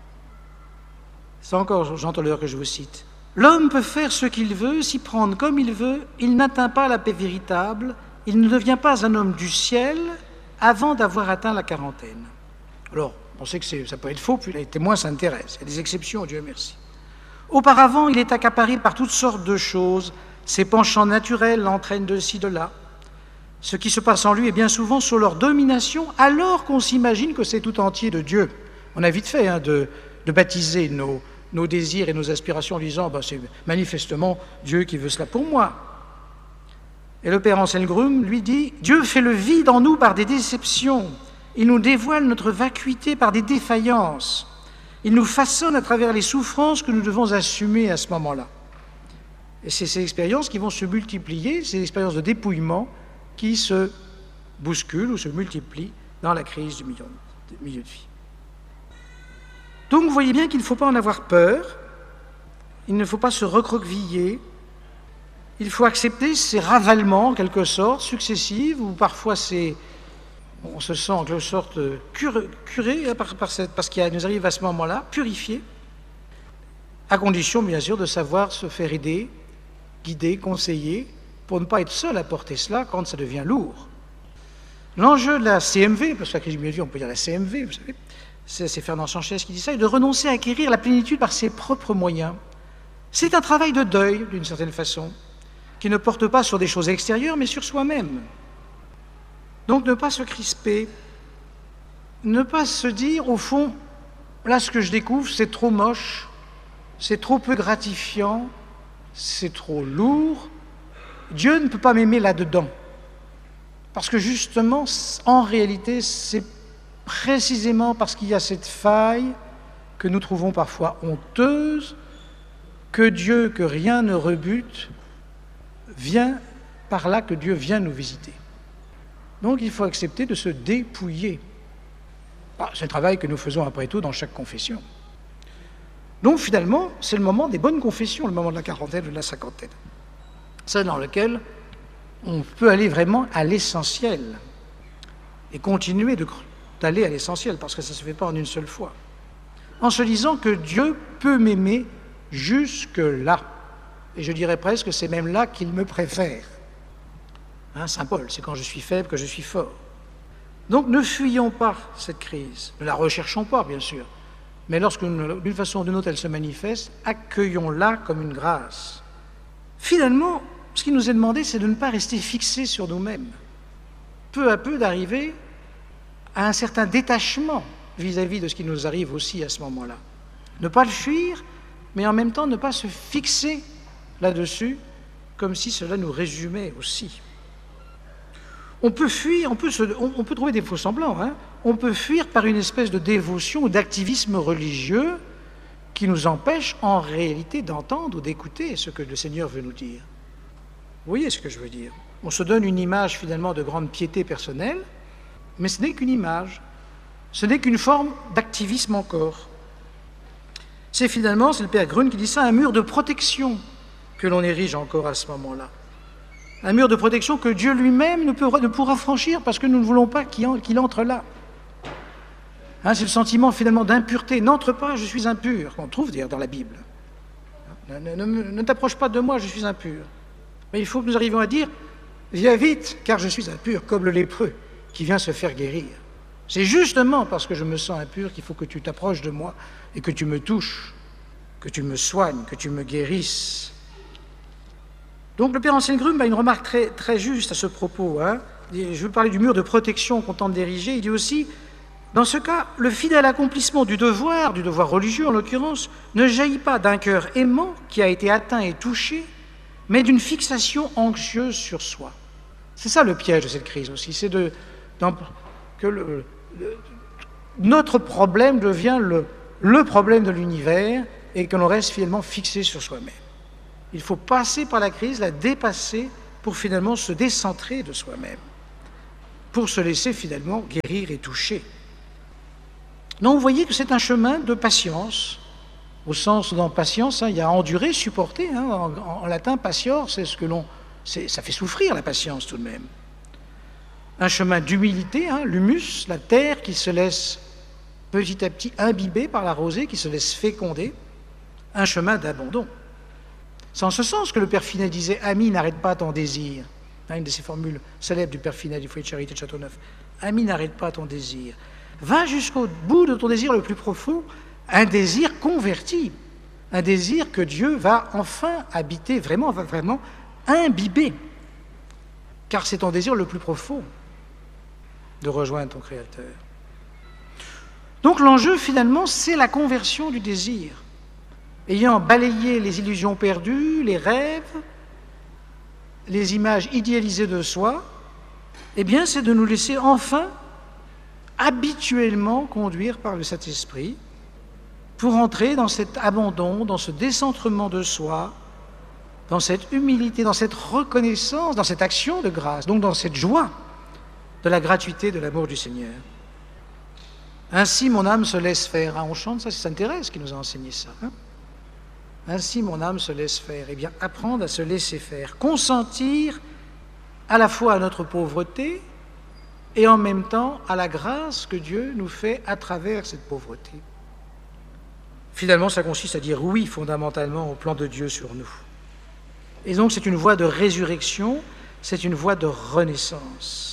C'est encore Jean Toller que je vous cite. « L'homme peut faire ce qu'il veut, s'y prendre comme il veut, il n'atteint pas la paix véritable, il ne devient pas un homme du ciel avant d'avoir atteint la quarantaine. » Alors, on sait que c'est, ça peut être faux, puis les témoins s'intéressent. Il y a des exceptions, Dieu merci. Auparavant, il est accaparé par toutes sortes de choses, ses penchants naturels l'entraînent de ci, de là. Ce qui se passe en lui est bien souvent sous leur domination, alors qu'on s'imagine que c'est tout entier de Dieu. On a vite fait hein, de, de baptiser nos, nos désirs et nos aspirations en disant bah, « c'est manifestement Dieu qui veut cela pour moi ». Et le père Anselm Grum lui dit « Dieu fait le vide en nous par des déceptions, il nous dévoile notre vacuité par des défaillances, il nous façonne à travers les souffrances que nous devons assumer à ce moment-là. » Et c'est ces expériences qui vont se multiplier, ces expériences de dépouillement qui se bousculent ou se multiplient dans la crise du milieu de vie. Donc vous voyez bien qu'il ne faut pas en avoir peur, il ne faut pas se recroqueviller, il faut accepter ces ravalements, en quelque sorte, successifs, ou parfois c'est, on se sent en quelque sorte curé, curé par, par cette, parce qu'il nous arrive à ce moment-là, purifié, à condition bien sûr de savoir se faire aider, guider, conseiller, pour ne pas être seul à porter cela quand ça devient lourd. L'enjeu de la C M V, parce que la crise du milieu de vie, on peut dire la C M V, vous savez, c'est, c'est Fernand Sanchez qui dit ça, est de renoncer à acquérir la plénitude par ses propres moyens. C'est un travail de deuil, d'une certaine façon, qui ne porte pas sur des choses extérieures, mais sur soi-même. Donc ne pas se crisper, ne pas se dire, au fond, là ce que je découvre, c'est trop moche, c'est trop peu gratifiant, c'est trop lourd, Dieu ne peut pas m'aimer là-dedans. Parce que justement, en réalité, c'est précisément parce qu'il y a cette faille que nous trouvons parfois honteuse, que Dieu, que rien ne rebute, vient par là que Dieu vient nous visiter. Donc il faut accepter de se dépouiller. Ah, c'est le travail que nous faisons après tout dans chaque confession. Donc finalement, c'est le moment des bonnes confessions, le moment de la quarantaine ou de la cinquantaine. C'est dans lequel on peut aller vraiment à l'essentiel et continuer de, d'aller à l'essentiel, parce que ça ne se fait pas en une seule fois. En se disant que Dieu peut m'aimer jusque-là. Et je dirais presque que c'est même là qu'il me préfère. Hein, Saint Paul, c'est quand je suis faible que je suis fort. Donc ne fuyons pas cette crise, ne la recherchons pas bien sûr, mais lorsque d'une façon ou d'une autre elle se manifeste, accueillons-la comme une grâce. Finalement, ce qui nous est demandé, c'est de ne pas rester fixés sur nous-mêmes, peu à peu d'arriver à un certain détachement vis-à-vis de ce qui nous arrive aussi à ce moment-là. Ne pas le fuir, mais en même temps ne pas se fixer là-dessus, comme si cela nous résumait aussi. On peut fuir, on peut, se, on, on peut trouver des faux semblants, hein. On peut fuir par une espèce de dévotion ou d'activisme religieux qui nous empêche en réalité d'entendre ou d'écouter ce que le Seigneur veut nous dire. Vous voyez ce que je veux dire? On se donne une image finalement de grande piété personnelle, mais ce n'est qu'une image, ce n'est qu'une forme d'activisme encore. C'est finalement, c'est le Père Grun qui dit ça, un mur de protection que l'on érige encore à ce moment-là. Un mur de protection que Dieu lui-même ne, peut, ne pourra franchir parce que nous ne voulons pas qu'il, en, qu'il entre là. Hein, c'est le sentiment finalement d'impureté. N'entre pas, je suis impur, qu'on trouve d'ailleurs dans la Bible. Ne, ne, ne, ne t'approche pas de moi, je suis impur. Mais il faut que nous arrivions à dire, viens vite, car je suis impur, comme le lépreux qui vient se faire guérir. C'est justement parce que je me sens impur qu'il faut que tu t'approches de moi et que tu me touches, que tu me soignes, que tu me guérisses. Donc le Père Anselm Grün a une remarque très, très juste à ce propos. Hein. Je veux parler du mur de protection qu'on tente d'ériger. Il dit aussi, dans ce cas, le fidèle accomplissement du devoir, du devoir religieux en l'occurrence, ne jaillit pas d'un cœur aimant qui a été atteint et touché, mais d'une fixation anxieuse sur soi. C'est ça le piège de cette crise aussi, c'est de, que le, le, notre problème devient le, le problème de l'univers et que l'on reste finalement fixé sur soi-même. Il faut passer par la crise, la dépasser pour finalement se décentrer de soi-même, pour se laisser finalement guérir et toucher. Donc vous voyez que c'est un chemin de patience, au sens dans patience, hein, il y a endurer, supporter, hein, en, en latin patior, c'est ce que l'on, c'est, ça fait souffrir la patience tout de même. Un chemin d'humilité, hein, l'humus, la terre qui se laisse petit à petit imbiber par la rosée, qui se laisse féconder, un chemin d'abandon. C'est en ce sens que le Père Finet disait « Ami, n'arrête pas ton désir ». Une de ces formules célèbres du Père Finet du foyer de charité de Châteauneuf. « Ami, n'arrête pas ton désir. Va jusqu'au bout de ton désir le plus profond, un désir converti, un désir que Dieu va enfin habiter, vraiment, va vraiment imbiber. Car c'est ton désir le plus profond de rejoindre ton Créateur. » Donc l'enjeu, finalement, c'est la conversion du désir. Ayant balayé les illusions perdues, les rêves, les images idéalisées de soi, eh bien, c'est de nous laisser enfin habituellement conduire par le Saint-Esprit pour entrer dans cet abandon, dans ce décentrement de soi, dans cette humilité, dans cette reconnaissance, dans cette action de grâce, donc dans cette joie de la gratuité de l'amour du Seigneur. Ainsi, mon âme se laisse faire. Ah, on chante ça, c'est Sainte Thérèse qui nous a enseigné ça. Hein? Ainsi, mon âme se laisse faire. Eh bien, apprendre à se laisser faire. Consentir à la fois à notre pauvreté et en même temps à la grâce que Dieu nous fait à travers cette pauvreté. Finalement, ça consiste à dire oui, fondamentalement, au plan de Dieu sur nous. Et donc, c'est une voie de résurrection, c'est une voie de renaissance.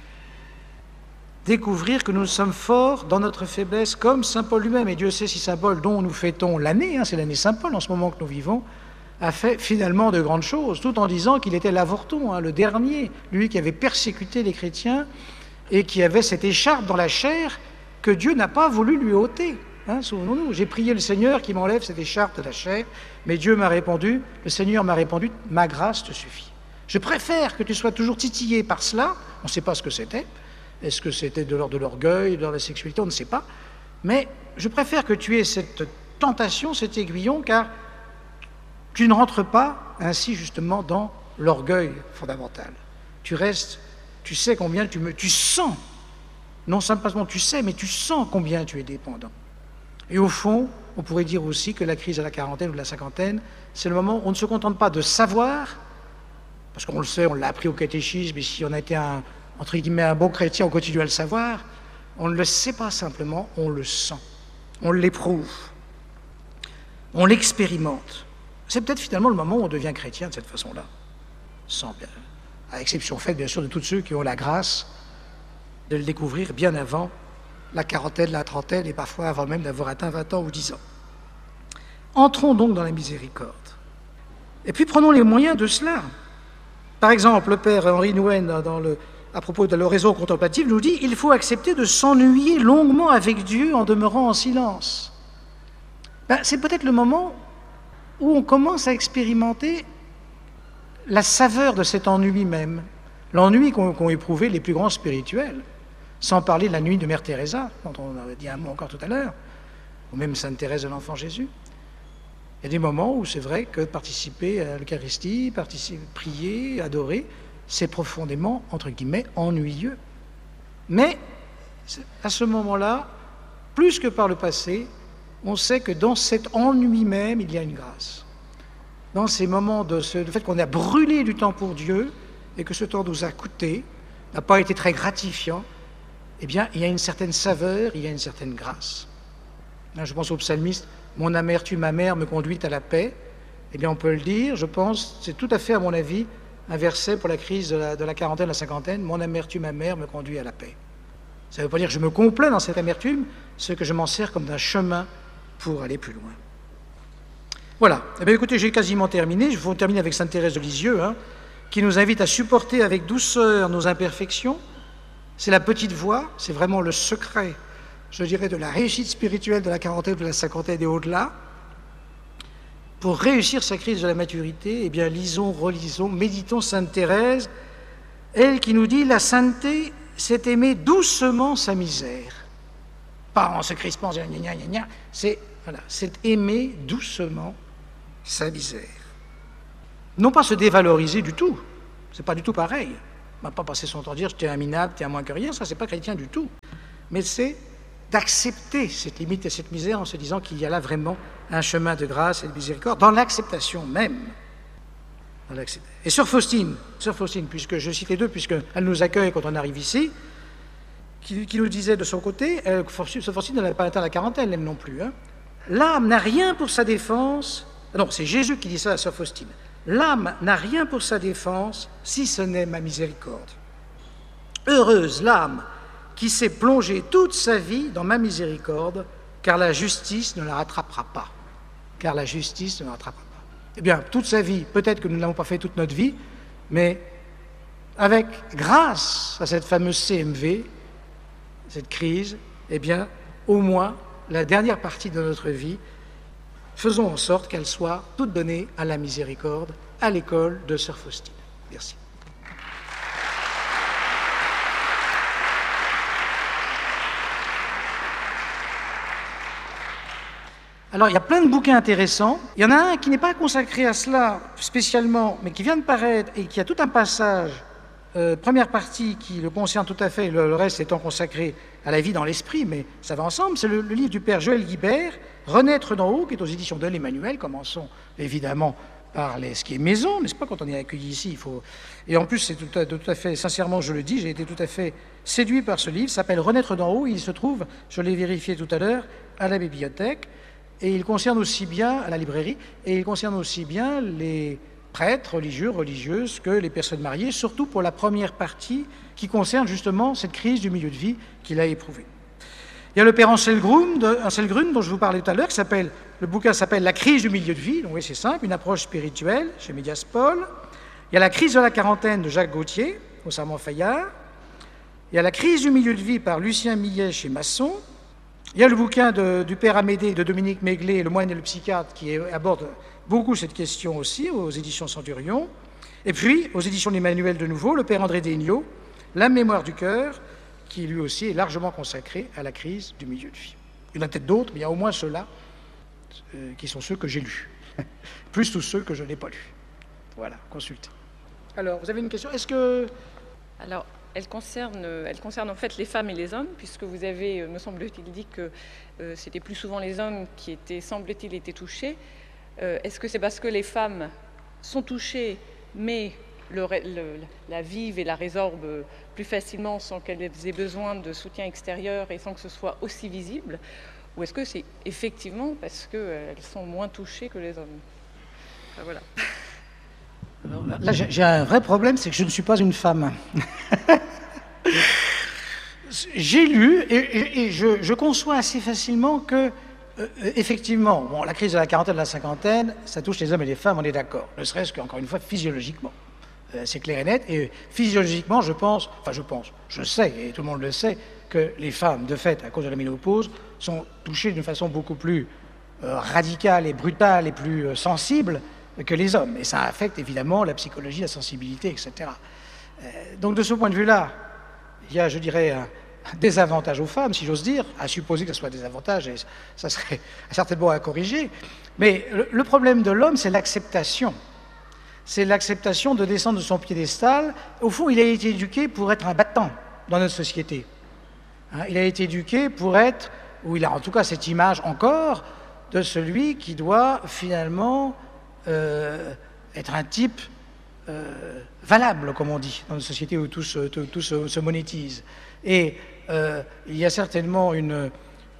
Découvrir que nous sommes forts dans notre faiblesse, comme Saint Paul lui-même, et Dieu sait si Saint Paul, dont nous fêtons l'année, hein, c'est l'année Saint Paul en ce moment que nous vivons, a fait finalement de grandes choses, tout en disant qu'il était l'avorton, hein, le dernier, lui qui avait persécuté les chrétiens et qui avait cette écharpe dans la chair que Dieu n'a pas voulu lui ôter. Hein, souvenons-nous, j'ai prié le Seigneur qui m'enlève cette écharpe de la chair, mais Dieu m'a répondu, le Seigneur m'a répondu, ma grâce te suffit. Je préfère que tu sois toujours titillé par cela, on ne sait pas ce que c'était, Est-ce que c'était de l'ordre de l'orgueil, de l'ordre de la sexualité? On ne sait pas. Mais je préfère que tu aies cette tentation, cet aiguillon, car tu ne rentres pas ainsi justement dans l'orgueil fondamental. Tu restes, tu sais combien tu me... Tu sens, non simplement tu sais, mais tu sens combien tu es dépendant. Et au fond, on pourrait dire aussi que la crise de la quarantaine ou de la cinquantaine, c'est le moment où on ne se contente pas de savoir, parce qu'on le sait, on l'a appris au catéchisme, et si on a été un, entre guillemets, un bon chrétien, on continue à le savoir, on ne le sait pas simplement, on le sent, on l'éprouve, on l'expérimente. C'est peut-être finalement le moment où on devient chrétien de cette façon-là, sans bien, à exception faite bien sûr de tous ceux qui ont la grâce de le découvrir bien avant la quarantaine, la trentaine, et parfois avant même d'avoir atteint vingt ans ou dix ans. Entrons donc dans la miséricorde. Et puis prenons les moyens de cela. Par exemple, le père Henri Nouwen, dans le, à propos de l'oraison contemplative, nous dit « Il faut accepter de s'ennuyer longuement avec Dieu en demeurant en silence. Ben, » C'est peut-être le moment où on commence à expérimenter la saveur de cet ennui même, l'ennui qu'ont, qu'ont éprouvé les plus grands spirituels, sans parler de la nuit de Mère Teresa, dont on avait dit un mot encore tout à l'heure, ou même Sainte Thérèse de l'Enfant Jésus. Il y a des moments où c'est vrai que participer à l'Eucharistie, participer, prier, adorer, c'est profondément, entre guillemets, ennuyeux. Mais à ce moment-là, plus que par le passé, on sait que dans cet ennui même, il y a une grâce. Dans ces moments de ce, le fait qu'on a brûlé du temps pour Dieu et que ce temps nous a coûté, n'a pas été très gratifiant, eh bien, il y a une certaine saveur, il y a une certaine grâce. Là, je pense au psalmiste, « Mon amertume amère me conduit à la paix ». Eh bien, on peut le dire, je pense, c'est tout à fait, à mon avis, un verset pour la crise de la, de la quarantaine, de la cinquantaine, « Mon amertume amère me conduit à la paix ». Ça ne veut pas dire que je me complais dans cette amertume, c'est que je m'en sers comme d'un chemin pour aller plus loin. Voilà. Eh bien, écoutez, j'ai quasiment terminé. Je vais terminer avec Sainte Thérèse de Lisieux, hein, qui nous invite à supporter avec douceur nos imperfections. C'est la petite voix, c'est vraiment le secret, je dirais, de la réussite spirituelle de la quarantaine, de la cinquantaine et au-delà. Pour réussir sa crise de la maturité, eh bien, lisons, relisons, méditons Sainte Thérèse, elle qui nous dit « La sainteté, c'est aimer doucement sa misère ». Pas en se crispant, gna gna gna gna, c'est voilà, c'est aimer doucement sa misère. Non pas se dévaloriser du tout, c'est pas du tout pareil. On ne va pas passer son temps à dire « tu es un minable, tu es un moins que rien », ça c'est pas chrétien du tout. Mais c'est d'accepter cette limite et cette misère en se disant qu'il y a là vraiment un chemin de grâce et de miséricorde, dans l'acceptation même. Dans l'acceptation. Et Sœur Faustine, Sœur Faustine, puisque je cite les deux, puisqu'elle nous accueille quand on arrive ici, qui, qui nous disait de son côté, elle, Sœur Faustine n'avait pas atteint la quarantaine, elle non plus, hein, l'âme n'a rien pour sa défense, non, c'est Jésus qui dit ça à Sœur Faustine, l'âme n'a rien pour sa défense si ce n'est ma miséricorde. Heureuse l'âme qui s'est plongée toute sa vie dans ma miséricorde, car la justice ne la rattrapera pas. Car la justice ne la rattrapera pas. Eh bien, toute sa vie, peut-être que nous ne l'avons pas fait toute notre vie, mais avec, grâce à cette fameuse C M V, cette crise, eh bien, au moins, la dernière partie de notre vie, faisons en sorte qu'elle soit toute donnée à la miséricorde, à l'école de Sœur Faustine. Merci. Alors, il y a plein de bouquins intéressants. Il y en a un qui n'est pas consacré à cela spécialement, mais qui vient de paraître et qui a tout un passage, euh, première partie qui le concerne tout à fait, le, le reste étant consacré à la vie dans l'esprit, mais ça va ensemble. C'est le, le livre du père Joël Guibert, Renaître d'en haut, qui est aux éditions de l'Emmanuel. Commençons évidemment par les, ce qui est maison, n'est-ce pas, quand on est accueilli ici, il faut... Et en plus, c'est tout à, tout à fait, sincèrement, je le dis, j'ai été tout à fait séduit par ce livre. Il s'appelle Renaître d'en haut. Il se trouve, je l'ai vérifié tout à l'heure, à la bibliothèque. Et il concerne aussi bien, à la librairie, et il concerne aussi bien les prêtres, religieux, religieuses, que les personnes mariées, surtout pour la première partie qui concerne justement cette crise du milieu de vie qu'il a éprouvée. Il y a le père Anselgrün, de, Anselgrün dont je vous parlais tout à l'heure, qui s'appelle, le bouquin s'appelle « La crise du milieu de vie », donc oui, c'est simple, une approche spirituelle, chez Médiaspol. Il y a « La crise de la quarantaine » de Jacques Gauthier, au Serment Fayard. Il y a « La crise du milieu de vie » par Lucien Millet, chez Masson. Il y a le bouquin de, du père Amédée de Dominique Méglet, Le moine et le psychiatre, qui aborde beaucoup cette question aussi, aux éditions Centurion. Et puis, aux éditions de l'Emmanuel de nouveau, le père André Degnaud, La mémoire du cœur, qui lui aussi est largement consacré à la crise du milieu de vie. Il y en a peut-être d'autres, mais il y a au moins ceux-là euh, qui sont ceux que j'ai lus, plus tous ceux que je n'ai pas lus. Voilà, consultez. Alors, vous avez une question? Est-ce que... Alors, elle concerne, elle concerne en fait les femmes et les hommes, puisque vous avez, me semble-t-il, dit que euh, c'était plus souvent les hommes qui étaient, semble-t-il, étaient touchés. Euh, est-ce que c'est parce que les femmes sont touchées, mais le, le, la vivent et la résorbent plus facilement sans qu'elles aient besoin de soutien extérieur et sans que ce soit aussi visible? Ou est-ce que c'est effectivement parce qu'elles sont moins touchées que les hommes? Enfin, voilà. Alors là, j'ai un vrai problème, c'est que je ne suis pas une femme. J'ai lu et, et, et je, je conçois assez facilement que, euh, effectivement, bon, la crise de la quarantaine, de la cinquantaine, ça touche les hommes et les femmes, on est d'accord. Ne serait-ce qu'encore une fois, physiologiquement. Euh, c'est clair et net. Et physiologiquement, je pense, enfin je pense, je sais, et tout le monde le sait, que les femmes, de fait, à cause de la ménopause, sont touchées d'une façon beaucoup plus euh, radicale et brutale et plus euh, sensible que les hommes. Et ça affecte évidemment la psychologie, la sensibilité, et cetera. Euh, donc de ce point de vue-là, il y a, je dirais, un, un désavantage aux femmes, si j'ose dire, à supposer que ce soit des avantages, et ça serait certainement à corriger. Mais le, le problème de l'homme, c'est l'acceptation. C'est l'acceptation de descendre de son piédestal. Au fond, il a été éduqué pour être un battant dans notre société. Hein, il a été éduqué pour être, ou il a en tout cas cette image encore, de celui qui doit finalement euh, être un type euh, valable, comme on dit, dans une société où tout se, tout, tout se, se monétise. Et euh, il y a certainement une, euh,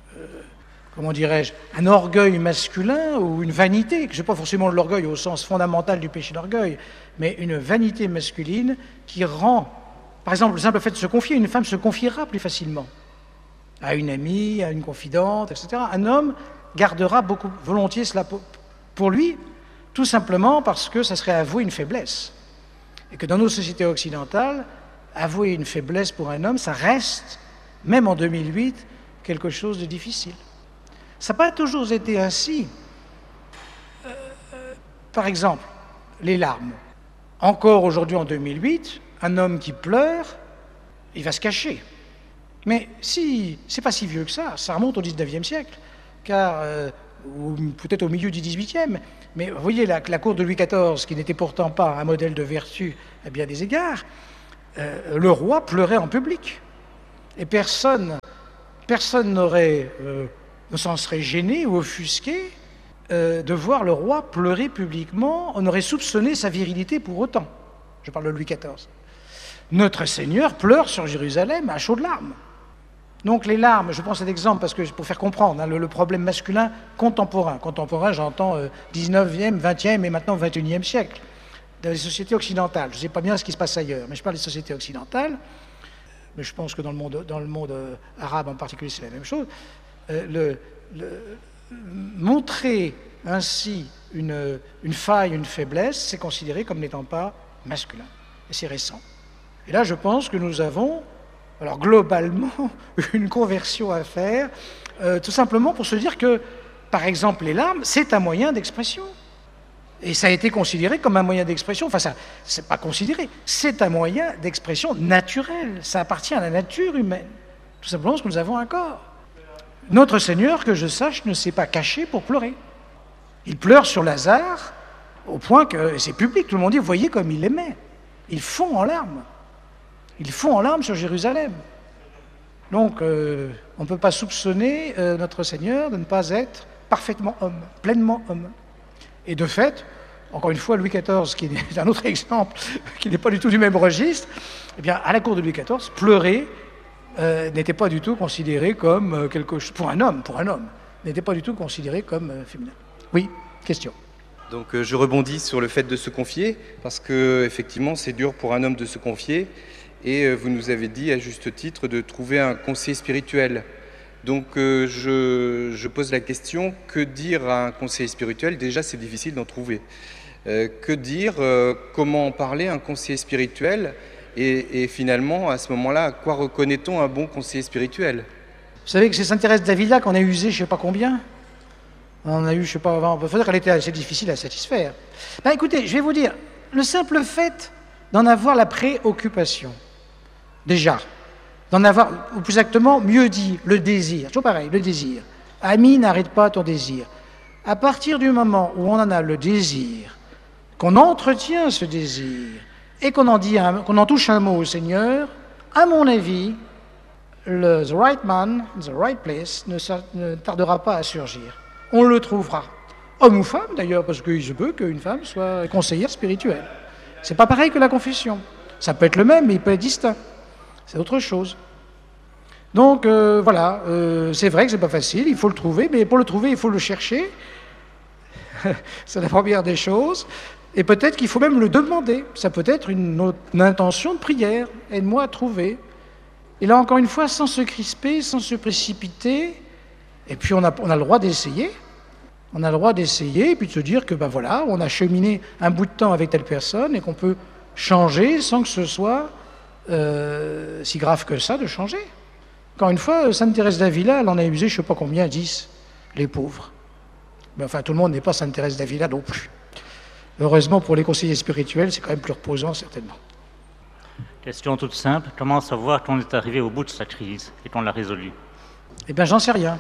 comment dirais-je, un orgueil masculin ou une vanité, que je n'ai pas forcément de l'orgueil au sens fondamental du péché d'orgueil, mais une vanité masculine qui rend, par exemple, le simple fait de se confier, une femme se confiera plus facilement à une amie, à une confidente, et cetera. Un homme gardera beaucoup volontiers cela pour, pour lui, tout simplement parce que ça serait avouer une faiblesse. Et que dans nos sociétés occidentales, avouer une faiblesse pour un homme, ça reste, même en deux mille huit, quelque chose de difficile. Ça n'a pas toujours été ainsi. Euh, euh, par exemple, les larmes. Encore aujourd'hui, en deux mille huit, un homme qui pleure, il va se cacher. Mais si, c'est pas si vieux que ça, ça remonte au dix-neuvième siècle, car, euh, ou peut-être au milieu du dix-huitième, mais vous voyez, la, la cour de Louis quatorze, qui n'était pourtant pas un modèle de vertu à bien des égards, euh, le roi pleurait en public. Et personne, personne n'aurait, euh, ne s'en serait gêné ou offusqué euh, de voir le roi pleurer publiquement. On aurait soupçonné sa virilité pour autant. Je parle de Louis quatorze. Notre Seigneur pleure sur Jérusalem à chaudes larmes. Donc les larmes, je prends cet exemple parce que pour faire comprendre hein, le, le problème masculin contemporain. Contemporain, j'entends euh, dix-neuvième, vingtième et maintenant vingt et unième siècle, dans les sociétés occidentales. Je ne sais pas bien ce qui se passe ailleurs, mais je parle des sociétés occidentales. Mais je pense que dans le monde, dans le monde euh, arabe en particulier, c'est la même chose. Euh, le, le, montrer ainsi une, une faille, une faiblesse, c'est considéré comme n'étant pas masculin. Et c'est récent. Et là, je pense que nous avons, alors globalement, une conversion à faire, euh, tout simplement pour se dire que, par exemple, les larmes, c'est un moyen d'expression. Et ça a été considéré comme un moyen d'expression, enfin, ça, c'est pas considéré, c'est un moyen d'expression naturel, ça appartient à la nature humaine, tout simplement parce que nous avons un corps. Notre Seigneur, que je sache, ne s'est pas caché pour pleurer. Il pleure sur Lazare, au point que, c'est public, tout le monde dit, voyez comme il aimait. Il fond en larmes. Il fond en larmes sur Jérusalem. Donc, euh, on ne peut pas soupçonner euh, notre Seigneur de ne pas être parfaitement homme, pleinement homme. Et de fait, encore une fois, Louis quatorze, qui est un autre exemple, qui n'est pas du tout du même registre, eh bien, à la cour de Louis quatorze, pleurer euh, n'était pas du tout considéré comme euh, quelque chose, pour un homme, pour un homme, n'était pas du tout considéré comme euh, féminin. Oui, question. Donc euh, je rebondis sur le fait de se confier, parce que effectivement, c'est dur pour un homme de se confier, et euh, vous nous avez dit à juste titre de trouver un conseiller spirituel. Donc euh, je, je pose la question, que dire à un conseiller spirituel? Déjà, c'est difficile d'en trouver. Euh, que dire, euh, comment en parler à un conseiller spirituel? et, et finalement, à ce moment-là, à quoi reconnaît-on un bon conseiller spirituel? Vous savez que c'est Sainte Thérèse d'Avila qu'on a usé je ne sais pas combien. On a eu, je ne sais pas, on peut dire qu'elle était assez difficile à satisfaire. Ben, écoutez, je vais vous dire, le simple fait d'en avoir la préoccupation, déjà, d'en avoir, ou plus exactement, mieux dit, le désir. Toujours pareil, le désir. Ami, n'arrête pas ton désir. À partir du moment où on en a le désir, qu'on entretient ce désir, et qu'on en, dit un, qu'on en touche un mot au Seigneur, à mon avis, le the right man, the right place, ne, ne tardera pas à surgir. On le trouvera. Homme ou femme, d'ailleurs, parce qu'il se peut qu'une femme soit conseillère spirituelle. C'est pas pareil que la confession. Ça peut être le même, mais il peut être distinct. C'est autre chose. Donc, euh, voilà, euh, c'est vrai que c'est pas facile, il faut le trouver, mais pour le trouver, il faut le chercher. C'est la première des choses. Et peut-être qu'il faut même le demander. Ça peut être une, autre, une intention de prière. Aide-moi à trouver. Et là, encore une fois, sans se crisper, sans se précipiter. Et puis, on a, on a le droit d'essayer. On a le droit d'essayer, et puis de se dire que, ben voilà, on a cheminé un bout de temps avec telle personne, et qu'on peut changer sans que ce soit euh, si grave que ça de changer. Encore une fois, Sainte Thérèse d'Avila, elle en a usé, je ne sais pas combien, dix, les pauvres. Mais enfin, tout le monde n'est pas Sainte Thérèse d'Avila non plus. Heureusement, pour les conseillers spirituels, c'est quand même plus reposant, certainement. Question toute simple, comment savoir qu'on est arrivé au bout de sa crise et qu'on l'a résolue? Eh bien, j'en sais rien.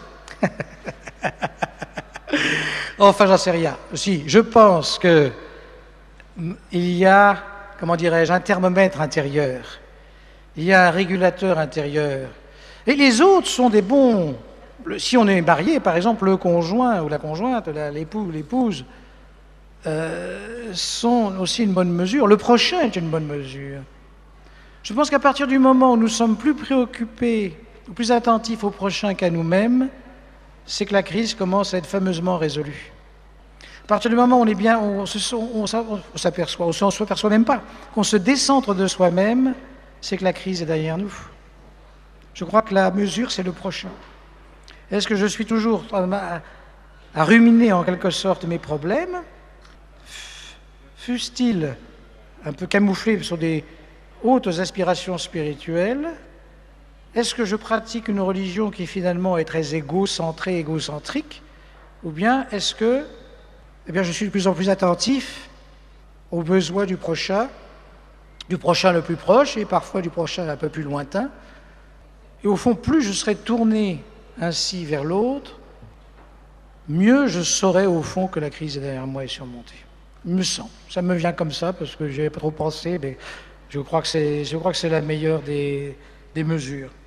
Enfin, j'en sais rien. Si, je pense que il y a, comment dirais-je, un thermomètre intérieur. Il y a un régulateur intérieur. Et les autres sont des bons... Si on est marié, par exemple, le conjoint ou la conjointe, l'époux ou l'épouse, euh, sont aussi une bonne mesure. Le prochain est une bonne mesure. Je pense qu'à partir du moment où nous sommes plus préoccupés, ou plus attentifs au prochain qu'à nous-mêmes, c'est que la crise commence à être fameusement résolue. À partir du moment où on est bien, on, se, on, on s'aperçoit, on ne s'aperçoit même pas, qu'on se décentre de soi-même, c'est que la crise est derrière nous. Je crois que la mesure, c'est le prochain. Est-ce que je suis toujours à, à ruminer en quelque sorte mes problèmes, fussent-ils un peu camouflés sur des hautes aspirations spirituelles? Est-ce que je pratique une religion qui finalement est très égocentrée, égocentrique? Ou bien est-ce que eh bien, je suis de plus en plus attentif aux besoins du prochain, du prochain le plus proche et parfois du prochain un peu plus lointain? Et au fond, plus je serai tourné ainsi vers l'autre, mieux je saurai au fond que la crise est derrière moi et surmontée. Il me semble. Ça me vient comme ça parce que j'ai pas trop pensé, mais je crois que c'est, je crois que c'est la meilleure des, des mesures.